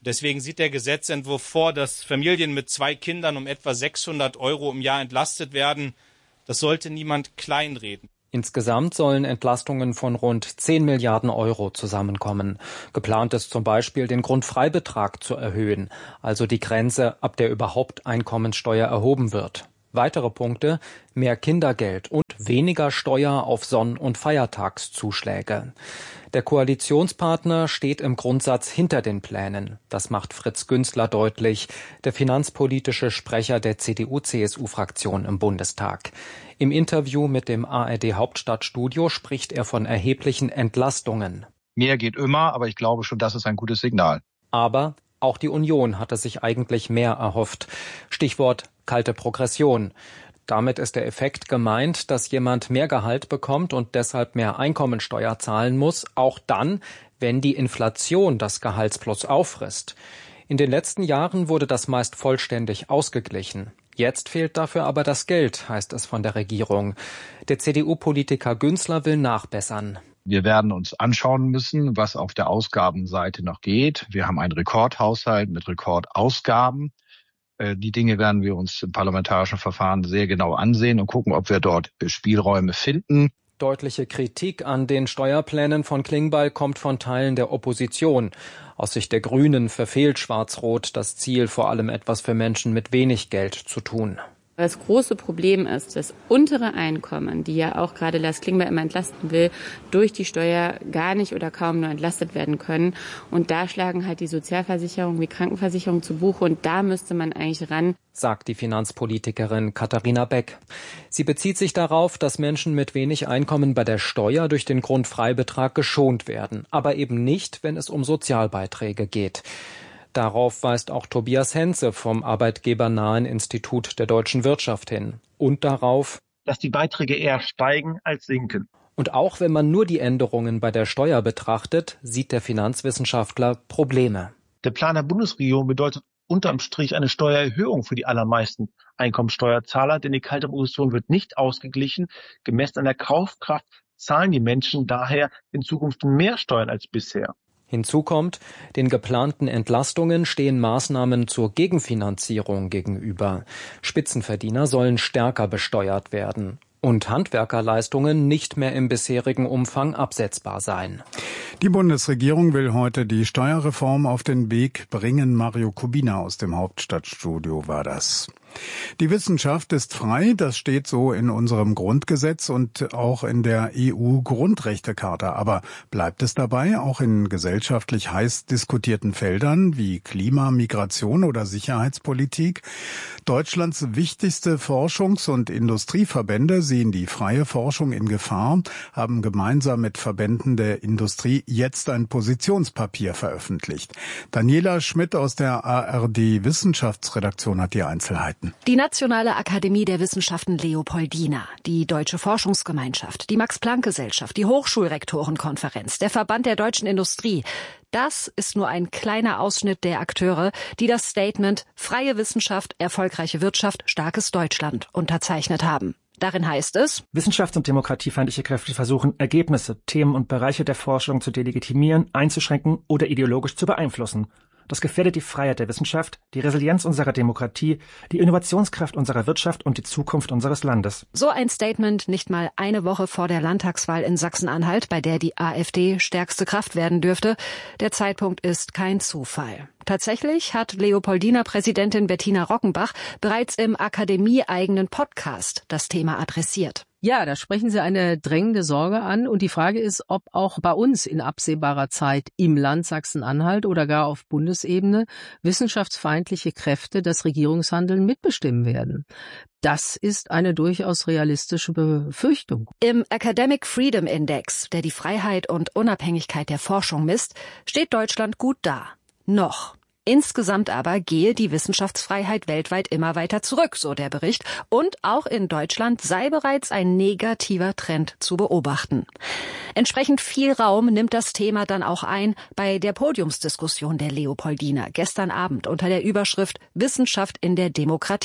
Deswegen sieht der Gesetzentwurf vor, dass Familien mit 2 Kindern um etwa 600 € im Jahr entlastet werden. Das sollte niemand kleinreden. Insgesamt sollen Entlastungen von rund 10 Milliarden € zusammenkommen. Geplant ist zum Beispiel, den Grundfreibetrag zu erhöhen, also die Grenze, ab der überhaupt Einkommensteuer erhoben wird. Weitere Punkte: mehr Kindergeld und weniger Steuer auf Sonn- und Feiertagszuschläge. Der Koalitionspartner steht im Grundsatz hinter den Plänen. Das macht Fritz Günzler deutlich, der finanzpolitische Sprecher der CDU-CSU-Fraktion im Bundestag. Im Interview mit dem ARD-Hauptstadtstudio spricht er von erheblichen Entlastungen. Mehr geht immer, aber ich glaube schon, das ist ein gutes Signal. Aber auch die Union hatte sich eigentlich mehr erhofft. Stichwort kalte Progression. Damit ist der Effekt gemeint, dass jemand mehr Gehalt bekommt und deshalb mehr Einkommensteuer zahlen muss, auch dann, wenn die Inflation das Gehaltsplus auffrisst. In den letzten Jahren wurde das meist vollständig ausgeglichen. Jetzt fehlt dafür aber das Geld, heißt es von der Regierung. Der CDU-Politiker Günzler will nachbessern. Wir werden uns anschauen müssen, was auf der Ausgabenseite noch geht. Wir haben einen Rekordhaushalt mit Rekordausgaben. Die Dinge werden wir uns im parlamentarischen Verfahren sehr genau ansehen und gucken, ob wir dort Spielräume finden. Deutliche Kritik an den Steuerplänen von Klingbeil kommt von Teilen der Opposition. Aus Sicht der Grünen verfehlt Schwarz-Rot das Ziel, vor allem etwas für Menschen mit wenig Geld zu tun. Das große Problem ist, dass untere Einkommen, die ja auch gerade Lars Klingbeil immer entlasten will, durch die Steuer gar nicht oder kaum nur entlastet werden können. Und da schlagen halt die Sozialversicherungen wie Krankenversicherung zu Buche und da müsste man eigentlich ran, sagt die Finanzpolitikerin Katharina Beck. Sie bezieht sich darauf, dass Menschen mit wenig Einkommen bei der Steuer durch den Grundfreibetrag geschont werden, aber eben nicht, wenn es um Sozialbeiträge geht. Darauf weist auch Tobias Henze vom arbeitgebernahen Institut der deutschen Wirtschaft hin. Und darauf, dass die Beiträge eher steigen als sinken. Und auch wenn man nur die Änderungen bei der Steuer betrachtet, sieht der Finanzwissenschaftler Probleme. Der Plan der Bundesregierung bedeutet unterm Strich eine Steuererhöhung für die allermeisten Einkommensteuerzahler, denn die kalte Progression wird nicht ausgeglichen. Gemessen an der Kaufkraft zahlen die Menschen daher in Zukunft mehr Steuern als bisher. Hinzu kommt, den geplanten Entlastungen stehen Maßnahmen zur Gegenfinanzierung gegenüber. Spitzenverdiener sollen stärker besteuert werden und Handwerkerleistungen nicht mehr im bisherigen Umfang absetzbar sein. Die Bundesregierung will heute die Steuerreform auf den Weg bringen. Mario Kubina aus dem Hauptstadtstudio war das. Die Wissenschaft ist frei, das steht so in unserem Grundgesetz und auch in der EU-Grundrechtecharta. Aber bleibt es dabei, auch in gesellschaftlich heiß diskutierten Feldern wie Klima, Migration oder Sicherheitspolitik? Deutschlands wichtigste Forschungs- und Industrieverbände sehen die freie Forschung in Gefahr, haben gemeinsam mit Verbänden der Industrie jetzt ein Positionspapier veröffentlicht. Daniela Schmidt aus der ARD-Wissenschaftsredaktion hat die Einzelheiten. Die Nationale Akademie der Wissenschaften Leopoldina, die Deutsche Forschungsgemeinschaft, die Max-Planck-Gesellschaft, die Hochschulrektorenkonferenz, der Verband der deutschen Industrie. Das ist nur ein kleiner Ausschnitt der Akteure, die das Statement Freie Wissenschaft, erfolgreiche Wirtschaft, starkes Deutschland unterzeichnet haben. Darin heißt es: Wissenschafts- und demokratiefeindliche Kräfte versuchen, Ergebnisse, Themen und Bereiche der Forschung zu delegitimieren, einzuschränken oder ideologisch zu beeinflussen. Das gefährdet die Freiheit der Wissenschaft, die Resilienz unserer Demokratie, die Innovationskraft unserer Wirtschaft und die Zukunft unseres Landes. So ein Statement nicht mal eine Woche vor der Landtagswahl in Sachsen-Anhalt, bei der die AfD stärkste Kraft werden dürfte. Der Zeitpunkt ist kein Zufall. Tatsächlich hat Leopoldina-Präsidentin Bettina Rockenbach bereits im akademieeigenen Podcast das Thema adressiert. Ja, da sprechen Sie eine drängende Sorge an. Und die Frage ist, ob auch bei uns in absehbarer Zeit im Land Sachsen-Anhalt oder gar auf Bundesebene wissenschaftsfeindliche Kräfte das Regierungshandeln mitbestimmen werden. Das ist eine durchaus realistische Befürchtung. Im Academic Freedom Index, der die Freiheit und Unabhängigkeit der Forschung misst, steht Deutschland gut da. Noch. Insgesamt aber gehe die Wissenschaftsfreiheit weltweit immer weiter zurück, so der Bericht. Und auch in Deutschland sei bereits ein negativer Trend zu beobachten. Entsprechend viel Raum nimmt das Thema dann auch ein bei der Podiumsdiskussion der Leopoldina gestern Abend unter der Überschrift Wissenschaft in der Demokratie.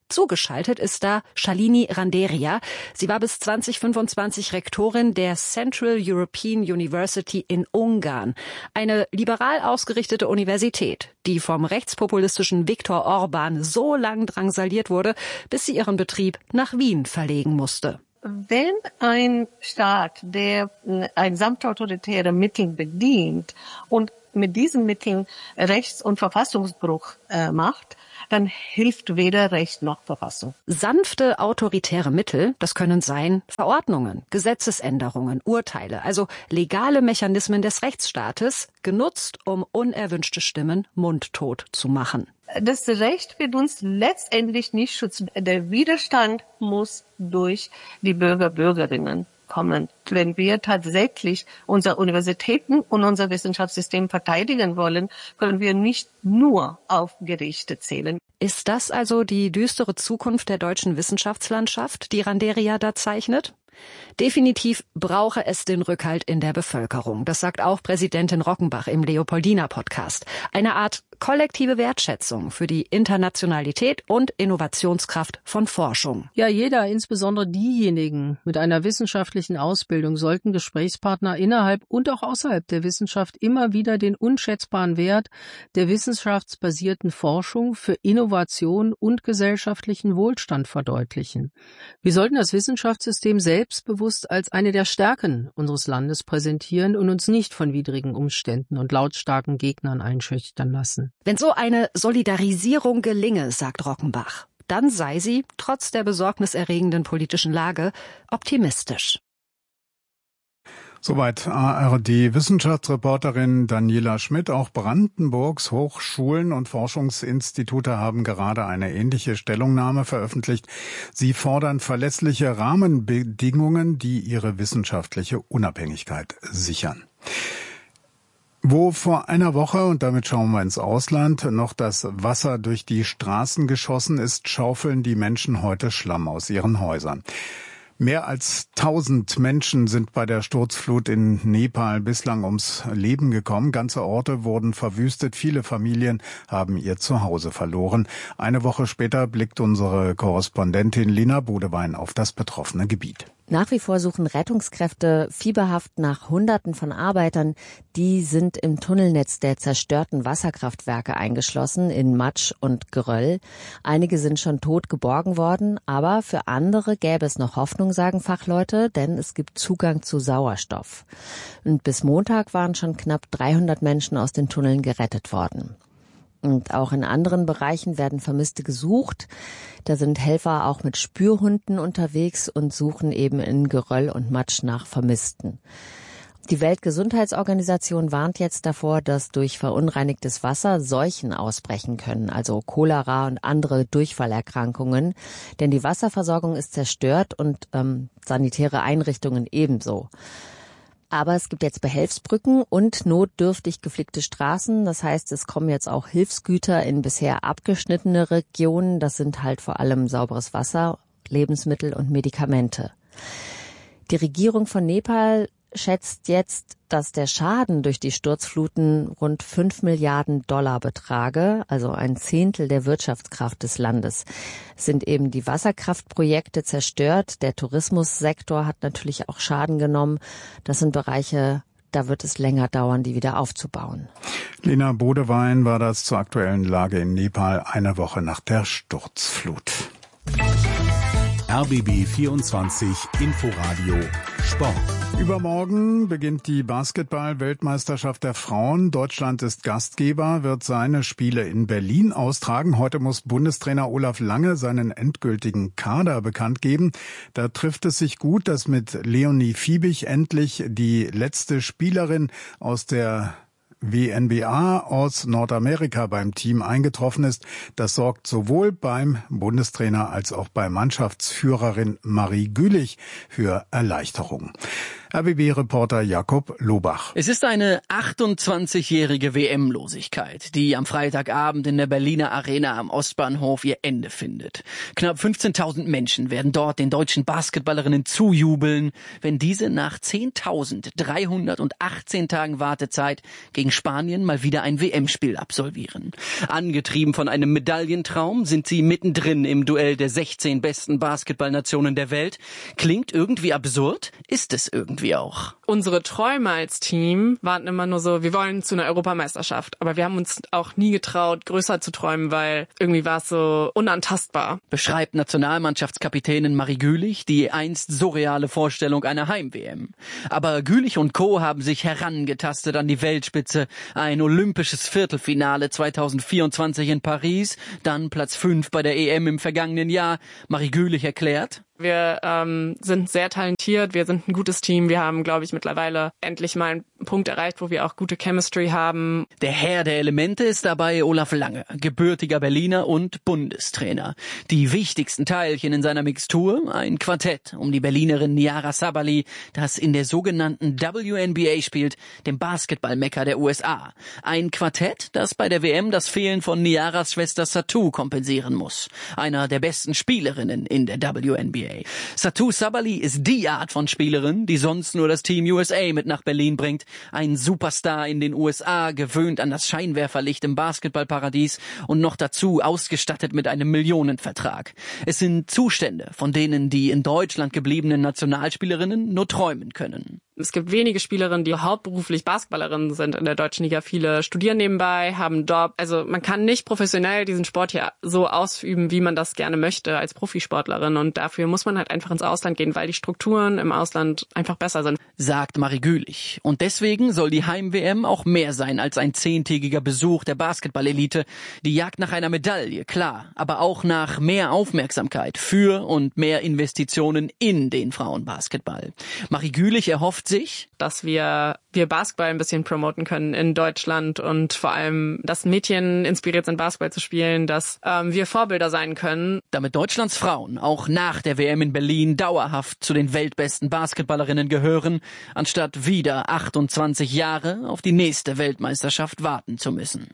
Zugeschaltet ist da Shalini Randeria. Sie war bis 2025 Rektorin der Central European University in Ungarn. Eine liberal ausgerichtete Universität, die vom rechtspopulistischen Viktor Orban so lang drangsaliert wurde, bis sie ihren Betrieb nach Wien verlegen musste. Wenn ein Staat, der ein samtautoritäre Mittel bedient und mit diesen Mitteln Rechts- und Verfassungsbruch macht, dann hilft weder Recht noch Verfassung. Sanfte autoritäre Mittel, das können sein Verordnungen, Gesetzesänderungen, Urteile, also legale Mechanismen des Rechtsstaates, genutzt, um unerwünschte Stimmen mundtot zu machen. Das Recht wird uns letztendlich nicht schützen. Der Widerstand muss durch die Bürgerinnen kommen. Wenn wir tatsächlich unsere Universitäten und unser Wissenschaftssystem verteidigen wollen, können wir nicht nur auf Gerichte zählen. Ist das also die düstere Zukunft der deutschen Wissenschaftslandschaft, die Randeria da zeichnet? Definitiv brauche es den Rückhalt in der Bevölkerung. Das sagt auch Präsidentin Rockenbach im Leopoldina-Podcast. Eine Art kollektive Wertschätzung für die Internationalität und Innovationskraft von Forschung. Ja, jeder, insbesondere diejenigen mit einer wissenschaftlichen Ausbildung, sollten Gesprächspartner innerhalb und auch außerhalb der Wissenschaft immer wieder den unschätzbaren Wert der wissenschaftsbasierten Forschung für Innovation und gesellschaftlichen Wohlstand verdeutlichen. Wir sollten das Wissenschaftssystem selbstbewusst als eine der Stärken unseres Landes präsentieren und uns nicht von widrigen Umständen und lautstarken Gegnern einschüchtern lassen. Wenn so eine Solidarisierung gelinge, sagt Rockenbach, dann sei sie, trotz der besorgniserregenden politischen Lage, optimistisch. Soweit ARD-Wissenschaftsreporterin Daniela Schmidt. Auch Brandenburgs Hochschulen und Forschungsinstitute haben gerade eine ähnliche Stellungnahme veröffentlicht. Sie fordern verlässliche Rahmenbedingungen, die ihre wissenschaftliche Unabhängigkeit sichern. Wo vor einer Woche, und damit schauen wir ins Ausland, noch das Wasser durch die Straßen geschossen ist, schaufeln die Menschen heute Schlamm aus ihren Häusern. Mehr als 1000 Menschen sind bei der Sturzflut in Nepal bislang ums Leben gekommen. Ganze Orte wurden verwüstet. Viele Familien haben ihr Zuhause verloren. Eine Woche später blickt unsere Korrespondentin Lena Bodewein auf das betroffene Gebiet. Nach wie vor suchen Rettungskräfte fieberhaft nach Hunderten von Arbeitern. Die sind im Tunnelnetz der zerstörten Wasserkraftwerke eingeschlossen in Matsch und Geröll. Einige sind schon tot geborgen worden, aber für andere gäbe es noch Hoffnung, sagen Fachleute, denn es gibt Zugang zu Sauerstoff. Und bis Montag waren schon knapp 300 Menschen aus den Tunneln gerettet worden. Und auch in anderen Bereichen werden Vermisste gesucht. Da sind Helfer auch mit Spürhunden unterwegs und suchen eben in Geröll und Matsch nach Vermissten. Die Weltgesundheitsorganisation warnt jetzt davor, dass durch verunreinigtes Wasser Seuchen ausbrechen können, also Cholera und andere Durchfallerkrankungen. Denn die Wasserversorgung ist zerstört und sanitäre Einrichtungen ebenso. Aber es gibt jetzt Behelfsbrücken und notdürftig geflickte Straßen. Das heißt, es kommen jetzt auch Hilfsgüter in bisher abgeschnittene Regionen. Das sind halt vor allem sauberes Wasser, Lebensmittel und Medikamente. Die Regierung von Nepal schätzt jetzt, dass der Schaden durch die Sturzfluten rund 5 Milliarden Dollar betrage, also ein Zehntel der Wirtschaftskraft des Landes. Es sind eben die Wasserkraftprojekte zerstört. Der Tourismussektor hat natürlich auch Schaden genommen. Das sind Bereiche, da wird es länger dauern, die wieder aufzubauen. Lena Bodewein war das zur aktuellen Lage in Nepal eine Woche nach der Sturzflut. RBB 24 Inforadio Sport. Übermorgen beginnt die Basketball-Weltmeisterschaft der Frauen. Deutschland ist Gastgeber, wird seine Spiele in Berlin austragen. Heute muss Bundestrainer Olaf Lange seinen endgültigen Kader bekannt geben. Da trifft es sich gut, dass mit Leonie Fiebig endlich die letzte Spielerin aus der WNBA aus Nordamerika beim Team eingetroffen ist. Das sorgt sowohl beim Bundestrainer als auch bei Mannschaftsführerin Marie Gülich für Erleichterung. RBB-Reporter Jakob Lobach. Es ist eine 28-jährige WM-Losigkeit, die am Freitagabend in der Berliner Arena am Ostbahnhof ihr Ende findet. Knapp 15.000 Menschen werden dort den deutschen Basketballerinnen zujubeln, wenn diese nach 10.318 Tagen Wartezeit gegen Spanien mal wieder ein WM-Spiel absolvieren. Angetrieben von einem Medaillentraum sind sie mittendrin im Duell der 16 besten Basketballnationen der Welt. Klingt irgendwie absurd, ist es irgendwie auch. Unsere Träume als Team waren immer nur so, wir wollen zu einer Europameisterschaft. Aber wir haben uns auch nie getraut, größer zu träumen, weil irgendwie war es so unantastbar. Beschreibt Nationalmannschaftskapitänin Marie Gülich die einst surreale Vorstellung einer Heim-WM. Aber Gülich und Co. haben sich herangetastet an die Weltspitze. Ein olympisches Viertelfinale 2024 in Paris, dann Platz 5 bei der EM im vergangenen Jahr. Marie Gülich erklärt: Wir sind sehr talentiert, wir sind ein gutes Team, wir haben, glaube ich, mittlerweile endlich mal einen Punkt erreicht, wo wir auch gute Chemistry haben. Der Herr der Elemente ist dabei Olaf Lange, gebürtiger Berliner und Bundestrainer. Die wichtigsten Teilchen in seiner Mixtur, ein Quartett um die Berlinerin Niara Sabally, das in der sogenannten WNBA spielt, dem Basketball-Mekka der USA. Ein Quartett, das bei der WM das Fehlen von Niaras Schwester Satou kompensieren muss. Einer der besten Spielerinnen in der WNBA. Satou Sabally ist die Art von Spielerin, die sonst nur das Team USA mit nach Berlin bringt. Ein Superstar in den USA, gewöhnt an das Scheinwerferlicht im Basketballparadies und noch dazu ausgestattet mit einem Millionenvertrag. Es sind Zustände, von denen die in Deutschland gebliebenen Nationalspielerinnen nur träumen können. Es gibt wenige Spielerinnen, die hauptberuflich Basketballerinnen sind in der deutschen Liga. Viele studieren nebenbei, haben einen Job. Also man kann nicht professionell diesen Sport hier so ausüben, wie man das gerne möchte als Profisportlerin. Und dafür muss man halt einfach ins Ausland gehen, weil die Strukturen im Ausland einfach besser sind. Sagt Marie Gülich. Und deswegen soll die Heim-WM auch mehr sein als ein 10-tägiger Besuch der Basketballelite. Die Jagd nach einer Medaille, klar, aber auch nach mehr Aufmerksamkeit für und mehr Investitionen in den Frauenbasketball. Marie Gülich erhofft sich, dass wir Basketball ein bisschen promoten können in Deutschland und vor allem, dass Mädchen inspiriert sind, Basketball zu spielen, dass wir Vorbilder sein können. Damit Deutschlands Frauen auch nach der WM in Berlin dauerhaft zu den weltbesten Basketballerinnen gehören, anstatt wieder 28 Jahre auf die nächste Weltmeisterschaft warten zu müssen.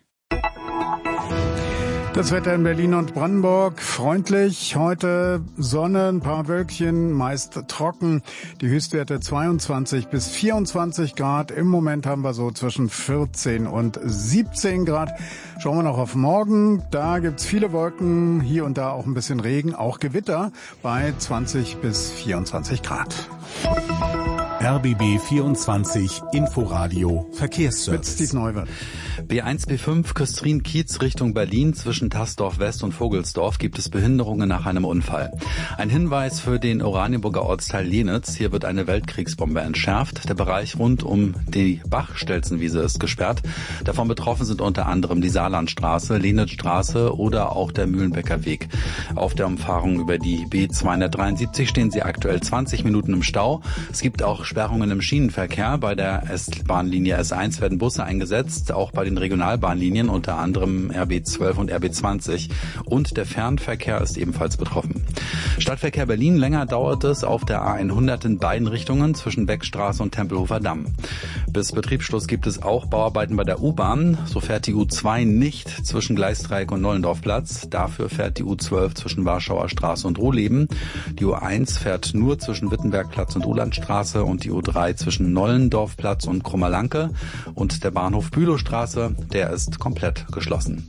Das Wetter in Berlin und Brandenburg freundlich. Heute Sonne, ein paar Wölkchen, meist trocken. Die Höchstwerte 22 bis 24 Grad. Im Moment haben wir so zwischen 14 und 17 Grad. Schauen wir noch auf morgen. Da gibt's viele Wolken, hier und da auch ein bisschen Regen, auch Gewitter bei 20 bis 24 Grad. RBB 24 Inforadio Verkehrsservice. Mit Steve Neuwirth. B1, B5 Küstrin-Kiez Richtung Berlin zwischen Tassdorf West und Vogelsdorf gibt es Behinderungen nach einem Unfall. Ein Hinweis für den Oranienburger Ortsteil Jenitz. Hier wird eine Weltkriegsbombe entschärft. Der Bereich rund um die Bachstelzenwiese ist gesperrt. Davon betroffen sind unter anderem die Saarlandstraße, Lenitzstraße oder auch der Mühlenbecker Weg. Auf der Umfahrung über die B273 stehen sie aktuell 20 Minuten im Stau. Es gibt auch Sperrungen im Schienenverkehr. Bei der S-Bahnlinie S1 werden Busse eingesetzt, auch bei den Regionalbahnlinien, unter anderem RB12 und RB20. Und der Fernverkehr ist ebenfalls betroffen. Stadtverkehr Berlin, länger dauert es auf der A100 in beiden Richtungen zwischen Beckstraße und Tempelhofer Damm. Bis Betriebsschluss gibt es auch Bauarbeiten bei der U-Bahn. So fährt die U2 nicht zwischen Gleisdreieck und Nollendorfplatz. Dafür fährt die U12 zwischen Warschauer Straße und Rohleben. Die U1 fährt nur zwischen Wittenbergplatz und Ulandstraße und die U3 zwischen Nollendorfplatz und Krummerlanke. Und der Bahnhof Bülowstraße, der ist komplett geschlossen.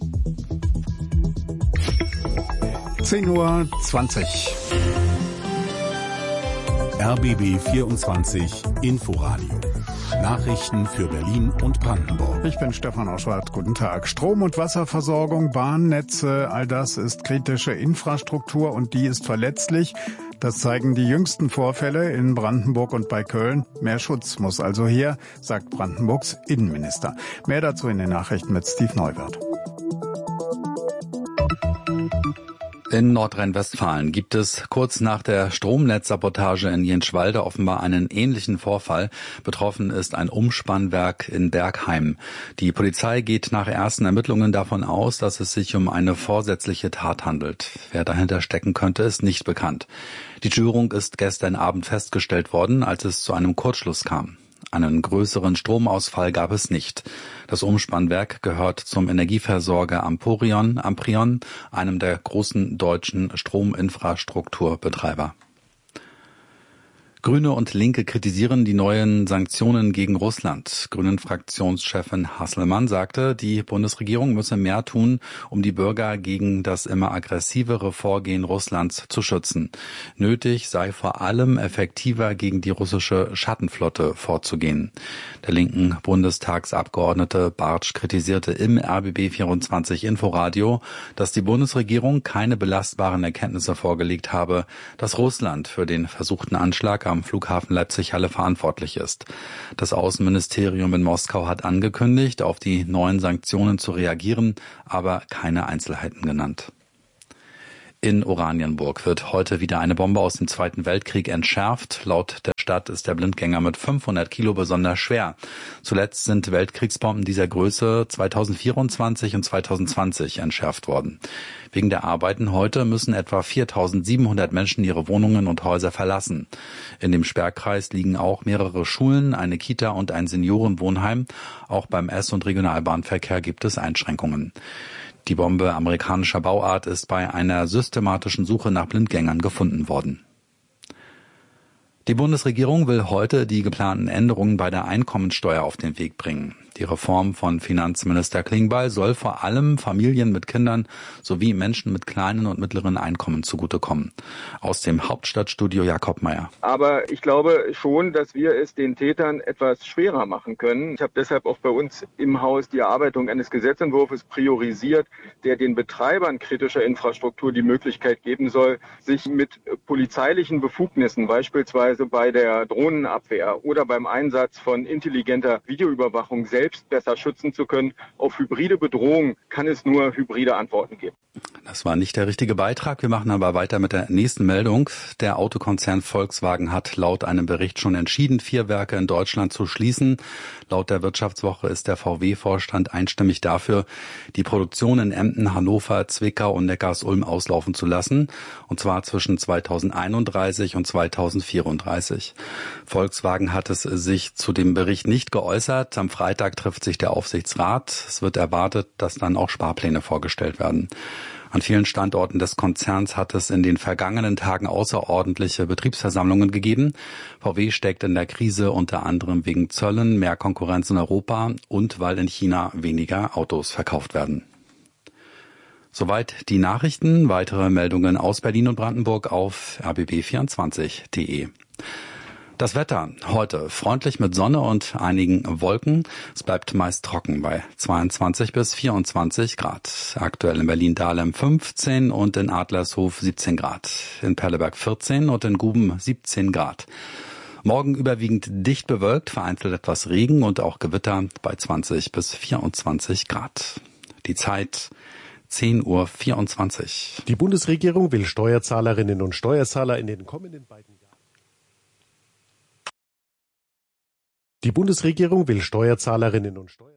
10:20 Uhr. RBB 24 Inforadio. Nachrichten für Berlin und Brandenburg. Ich bin Stefan Oschwart. Guten Tag. Strom- und Wasserversorgung, Bahnnetze, all das ist kritische Infrastruktur und die ist verletzlich. Das zeigen die jüngsten Vorfälle in Brandenburg und bei Köln. Mehr Schutz muss also her, sagt Brandenburgs Innenminister. Mehr dazu in den Nachrichten mit Steve Neuwirth. In Nordrhein-Westfalen gibt es kurz nach der Stromnetzsabotage in Jenschwalde offenbar einen ähnlichen Vorfall. Betroffen ist ein Umspannwerk in Bergheim. Die Polizei geht nach ersten Ermittlungen davon aus, dass es sich um eine vorsätzliche Tat handelt. Wer dahinter stecken könnte, ist nicht bekannt. Die Störung ist gestern Abend festgestellt worden, als es zu einem Kurzschluss kam. Einen größeren Stromausfall gab es nicht. Das Umspannwerk gehört zum Energieversorger Amprion, einem der großen deutschen Strominfrastrukturbetreiber. Grüne und Linke kritisieren die neuen Sanktionen gegen Russland. Grünen-Fraktionschefin Hasselmann sagte, die Bundesregierung müsse mehr tun, um die Bürger gegen das immer aggressivere Vorgehen Russlands zu schützen. Nötig sei vor allem effektiver gegen die russische Schattenflotte vorzugehen. Der linken Bundestagsabgeordnete Bartsch kritisierte im RBB24 Inforadio, dass die Bundesregierung keine belastbaren Erkenntnisse vorgelegt habe, dass Russland für den versuchten Anschlag am Flughafen Leipzig-Halle verantwortlich ist. Das Außenministerium in Moskau hat angekündigt, auf die neuen Sanktionen zu reagieren, aber keine Einzelheiten genannt. In Oranienburg wird heute wieder eine Bombe aus dem Zweiten Weltkrieg entschärft. Laut der Stadt ist der Blindgänger mit 500 Kilo besonders schwer. Zuletzt sind Weltkriegsbomben dieser Größe 2024 und 2020 entschärft worden. Wegen der Arbeiten heute müssen etwa 4.700 Menschen ihre Wohnungen und Häuser verlassen. In dem Sperrkreis liegen auch mehrere Schulen, eine Kita und ein Seniorenwohnheim. Auch beim S- und Regionalbahnverkehr gibt es Einschränkungen. Die Bombe amerikanischer Bauart ist bei einer systematischen Suche nach Blindgängern gefunden worden. Die Bundesregierung will heute die geplanten Änderungen bei der Einkommensteuer auf den Weg bringen. Die Reform von Finanzminister Klingbeil soll vor allem Familien mit Kindern sowie Menschen mit kleinen und mittleren Einkommen zugutekommen. Aus dem Hauptstadtstudio Jakob Meyer. Aber ich glaube schon, dass wir es den Tätern etwas schwerer machen können. Ich habe deshalb auch bei uns im Haus die Erarbeitung eines Gesetzentwurfs priorisiert, der den Betreibern kritischer Infrastruktur die Möglichkeit geben soll, sich mit polizeilichen Befugnissen, beispielsweise bei der Drohnenabwehr oder beim Einsatz von intelligenter Videoüberwachung, selbst besser schützen zu können. Auf hybride Bedrohung kann es nur hybride Antworten geben. Das war nicht der richtige Beitrag. Wir machen aber weiter mit der nächsten Meldung. Der Autokonzern Volkswagen hat laut einem Bericht schon entschieden, 4 Werke in Deutschland zu schließen. Laut der Wirtschaftswoche ist der VW-Vorstand einstimmig dafür, die Produktion in Emden, Hannover, Zwickau und Neckarsulm auslaufen zu lassen. Und zwar zwischen 2031 und 2034. Volkswagen hat es sich zu dem Bericht nicht geäußert. Am Freitag trifft sich der Aufsichtsrat. Es wird erwartet, dass dann auch Sparpläne vorgestellt werden. An vielen Standorten des Konzerns hat es in den vergangenen Tagen außerordentliche Betriebsversammlungen gegeben. VW steckt in der Krise unter anderem wegen Zöllen, mehr Konkurrenz in Europa und weil in China weniger Autos verkauft werden. Soweit die Nachrichten. Weitere Meldungen aus Berlin und Brandenburg auf rbb24.de. Das Wetter heute freundlich mit Sonne und einigen Wolken. Es bleibt meist trocken bei 22 bis 24 Grad. Aktuell in Berlin-Dahlem 15 und in Adlershof 17 Grad. In Perleberg 14 und in Guben 17 Grad. Morgen überwiegend dicht bewölkt, vereinzelt etwas Regen und auch Gewitter bei 20 bis 24 Grad. Die Zeit 10:24 Uhr. Die Bundesregierung will Steuerzahlerinnen und Steuerzahler in den kommenden beiden Jahren. Die Bundesregierung will Steuerzahlerinnen und Steuerzahler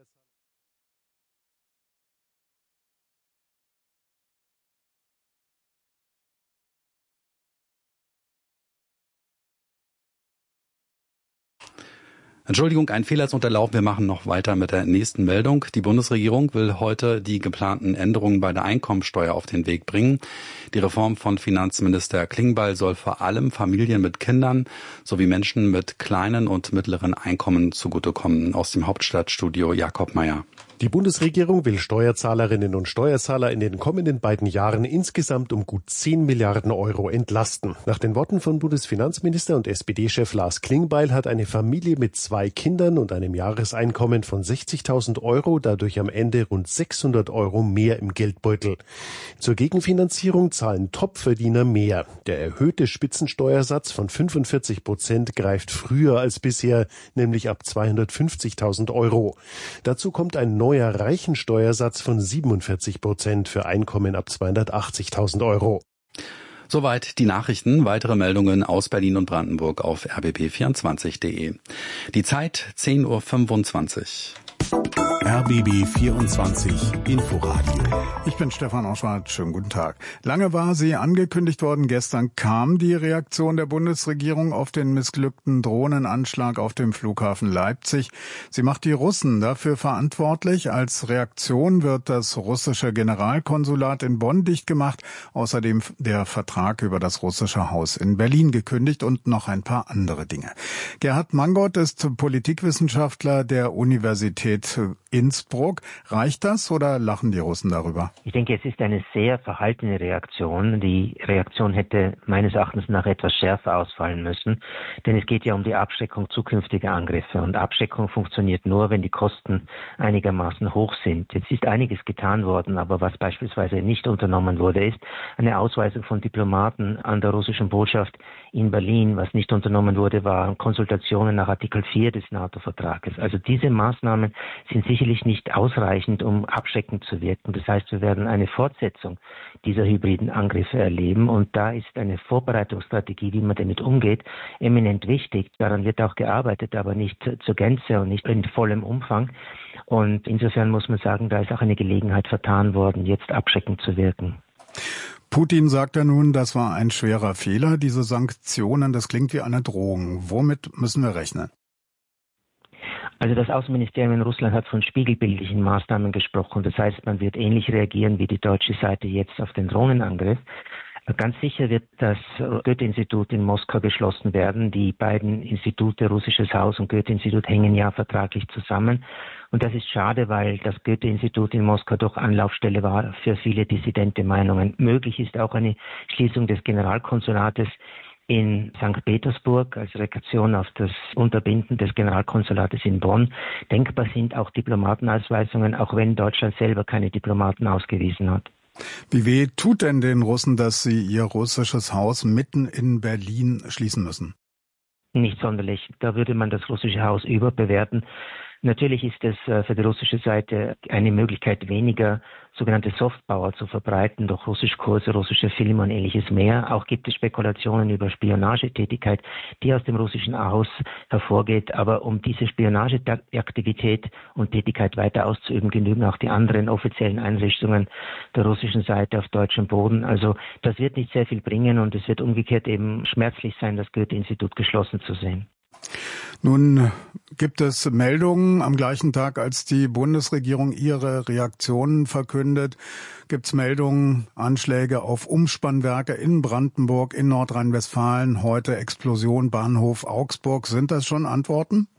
Entschuldigung, ein Fehler ist unterlaufen. Wir machen noch weiter mit der nächsten Meldung. Die Bundesregierung will heute die geplanten Änderungen bei der Einkommensteuer auf den Weg bringen. Die Reform von Finanzminister Klingbeil soll vor allem Familien mit Kindern sowie Menschen mit kleinen und mittleren Einkommen zugutekommen. Aus dem Hauptstadtstudio Jakob Meyer. Die Bundesregierung will Steuerzahlerinnen und Steuerzahler in den kommenden beiden Jahren insgesamt um gut 10 Milliarden Euro entlasten. Nach den Worten von Bundesfinanzminister und SPD-Chef Lars Klingbeil hat eine Familie mit 2 Kindern und einem Jahreseinkommen von 60.000 Euro dadurch am Ende rund 600 Euro mehr im Geldbeutel. Zur Gegenfinanzierung zahlen Topverdiener mehr. Der erhöhte Spitzensteuersatz von 45% greift früher als bisher, nämlich ab 250.000 Euro. Dazu kommt ein neuer Reichensteuersatz von 47% für Einkommen ab 280.000 Euro. Soweit die Nachrichten. Weitere Meldungen aus Berlin und Brandenburg auf rbb24.de. Die Zeit 10:25 Uhr. RBB 24 Inforadio. Ich bin Stefan Oschwart. Schönen guten Tag. Lange war sie angekündigt worden. Gestern kam die Reaktion der Bundesregierung auf den missglückten Drohnenanschlag auf dem Flughafen Leipzig. Sie macht die Russen dafür verantwortlich. Als Reaktion wird das russische Generalkonsulat in Bonn dicht gemacht. Außerdem der Vertrag über das russische Haus in Berlin gekündigt und noch ein paar andere Dinge. Gerhard Mangott ist Politikwissenschaftler der Universität Innsbruck. Reicht das oder lachen die Russen darüber? Ich denke, es ist eine sehr verhaltene Reaktion. Die Reaktion hätte meines Erachtens nach etwas schärfer ausfallen müssen, denn es geht ja um die Abschreckung zukünftiger Angriffe und Abschreckung funktioniert nur, wenn die Kosten einigermaßen hoch sind. Jetzt ist einiges getan worden, aber was beispielsweise nicht unternommen wurde, ist eine Ausweisung von Diplomaten an der russischen Botschaft in Berlin. Was nicht unternommen wurde, waren Konsultationen nach Artikel 4 des NATO-Vertrages. Also diese Maßnahmen sind sicherlich nicht ausreichend, um abschreckend zu wirken. Das heißt, wir werden eine Fortsetzung dieser hybriden Angriffe erleben und da ist eine Vorbereitungsstrategie, wie man damit umgeht, eminent wichtig. Daran wird auch gearbeitet, aber nicht zur Gänze und nicht in vollem Umfang. Und insofern muss man sagen, da ist auch eine Gelegenheit vertan worden, jetzt abschreckend zu wirken. Putin sagt ja nun, das war ein schwerer Fehler, diese Sanktionen, das klingt wie eine Drohung. Womit müssen wir rechnen? Also das Außenministerium in Russland hat von spiegelbildlichen Maßnahmen gesprochen. Das heißt, man wird ähnlich reagieren wie die deutsche Seite jetzt auf den Drohnenangriff. Ganz sicher wird das Goethe-Institut in Moskau geschlossen werden. Die beiden Institute, Russisches Haus und Goethe-Institut, hängen ja vertraglich zusammen. Und das ist schade, weil das Goethe-Institut in Moskau doch Anlaufstelle war für viele dissidente Meinungen. Möglich ist auch eine Schließung des Generalkonsulates in St. Petersburg als Reaktion auf das Unterbinden des Generalkonsulates in Bonn. Denkbar sind auch Diplomatenausweisungen, auch wenn Deutschland selber keine Diplomaten ausgewiesen hat. Wie weh tut denn den Russen, dass sie ihr russisches Haus mitten in Berlin schließen müssen? Nicht sonderlich. Da würde man das russische Haus überbewerten. Natürlich ist es für die russische Seite eine Möglichkeit, weniger sogenannte Softpower zu verbreiten durch Russischkurse, russische Filme und ähnliches mehr. Auch gibt es Spekulationen über Spionagetätigkeit, die aus dem russischen Haus hervorgeht. Aber um diese Spionageaktivität und Tätigkeit weiter auszuüben, genügen auch die anderen offiziellen Einrichtungen der russischen Seite auf deutschem Boden. Also das wird nicht sehr viel bringen und es wird umgekehrt eben schmerzlich sein, das Goethe-Institut geschlossen zu sehen. Nun gibt es Meldungen am gleichen Tag, als die Bundesregierung ihre Reaktionen verkündet, gibt es Meldungen, Anschläge auf Umspannwerke in Brandenburg, in Nordrhein-Westfalen, heute Explosion, Bahnhof Augsburg. Sind das schon Antworten?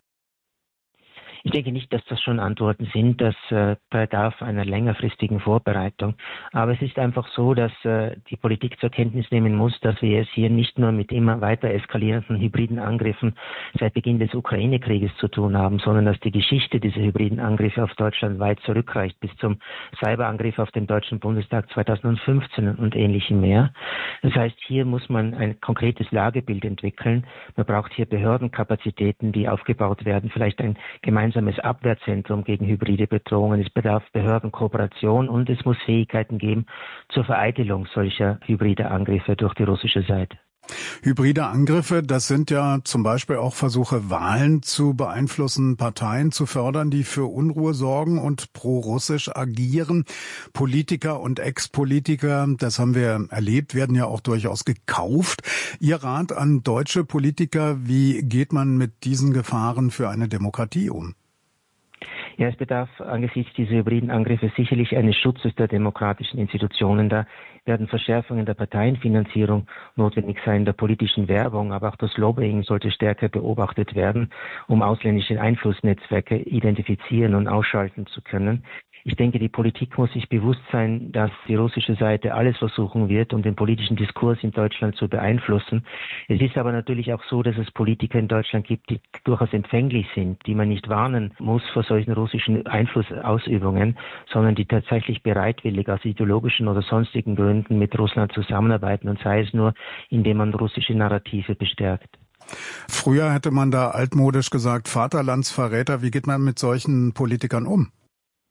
Ich denke nicht, dass das schon Antworten sind. Das bedarf einer längerfristigen Vorbereitung. Aber es ist einfach so, dass die Politik zur Kenntnis nehmen muss, dass wir es hier nicht nur mit immer weiter eskalierenden hybriden Angriffen seit Beginn des Ukraine-Krieges zu tun haben, sondern dass die Geschichte dieser hybriden Angriffe auf Deutschland weit zurückreicht, bis zum Cyberangriff auf den Deutschen Bundestag 2015 und ähnlichem mehr. Das heißt, hier muss man ein konkretes Lagebild entwickeln. Man braucht hier Behördenkapazitäten, die aufgebaut werden, vielleicht ein gemeinsames Abwehrzentrum gegen hybride Bedrohungen. Es bedarf Behördenkooperation und es muss Fähigkeiten geben zur Vereitelung solcher hybrider Angriffe durch die russische Seite. Hybride Angriffe, das sind ja zum Beispiel auch Versuche, Wahlen zu beeinflussen, Parteien zu fördern, die für Unruhe sorgen und pro-russisch agieren. Politiker und Ex-Politiker, das haben wir erlebt, werden ja auch durchaus gekauft. Ihr Rat an deutsche Politiker, wie geht man mit diesen Gefahren für eine Demokratie um? Ja, es bedarf angesichts dieser hybriden Angriffe sicherlich eines Schutzes der demokratischen Institutionen. Da werden Verschärfungen der Parteienfinanzierung notwendig sein, der politischen Werbung, aber auch das Lobbying sollte stärker beobachtet werden, um ausländische Einflussnetzwerke identifizieren und ausschalten zu können. Ich denke, die Politik muss sich bewusst sein, dass die russische Seite alles versuchen wird, um den politischen Diskurs in Deutschland zu beeinflussen. Es ist aber natürlich auch so, dass es Politiker in Deutschland gibt, die durchaus empfänglich sind, die man nicht warnen muss vor solchen russischen Einflussausübungen, sondern die tatsächlich bereitwillig aus ideologischen oder sonstigen Gründen mit Russland zusammenarbeiten, und sei es nur, indem man russische Narrative bestärkt. Früher hätte man da altmodisch gesagt, Vaterlandsverräter. Wie geht man mit solchen Politikern um?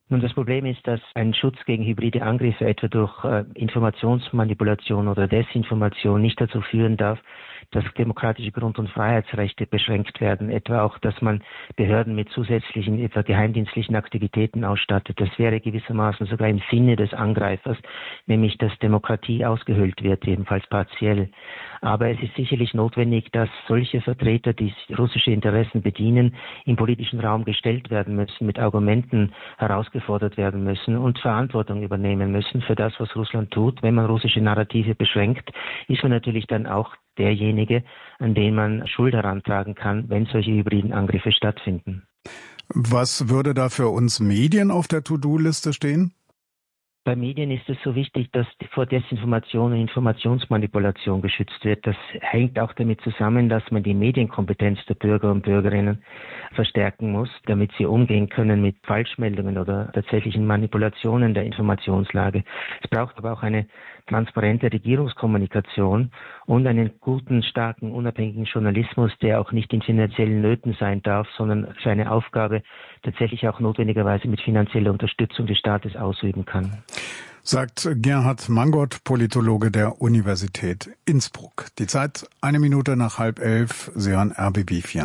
Nun, das Problem ist, dass ein Schutz gegen hybride Angriffe etwa durch Informationsmanipulation oder Desinformation nicht dazu führen darf, dass demokratische Grund- und Freiheitsrechte beschränkt werden, etwa auch, dass man Behörden mit zusätzlichen, etwa geheimdienstlichen Aktivitäten ausstattet. Das wäre gewissermaßen sogar im Sinne des Angreifers, nämlich dass Demokratie ausgehöhlt wird, jedenfalls partiell. Aber es ist sicherlich notwendig, dass solche Vertreter, die russische Interessen bedienen, im politischen Raum gestellt werden müssen, mit Argumenten herausgefordert werden müssen und Verantwortung übernehmen müssen für das, was Russland tut. Wenn man russische Narrative beschränkt, ist man natürlich dann auch derjenige, an den man Schuld herantragen kann, wenn solche hybriden Angriffe stattfinden. Was würde da für uns Medien auf der To-Do-Liste stehen? Bei Medien ist es so wichtig, dass vor Desinformation und Informationsmanipulation geschützt wird. Das hängt auch damit zusammen, dass man die Medienkompetenz der Bürger und Bürgerinnen verstärken muss, damit sie umgehen können mit Falschmeldungen oder tatsächlichen Manipulationen der Informationslage. Es braucht aber auch eine transparente Regierungskommunikation und einen guten, starken, unabhängigen Journalismus, der auch nicht in finanziellen Nöten sein darf, sondern seine Aufgabe tatsächlich auch notwendigerweise mit finanzieller Unterstützung des Staates ausüben kann. Sagt Gerhard Mangot, Politologe der Universität Innsbruck. Die Zeit 1 Minute nach 10:30. Sie hören RBB 24.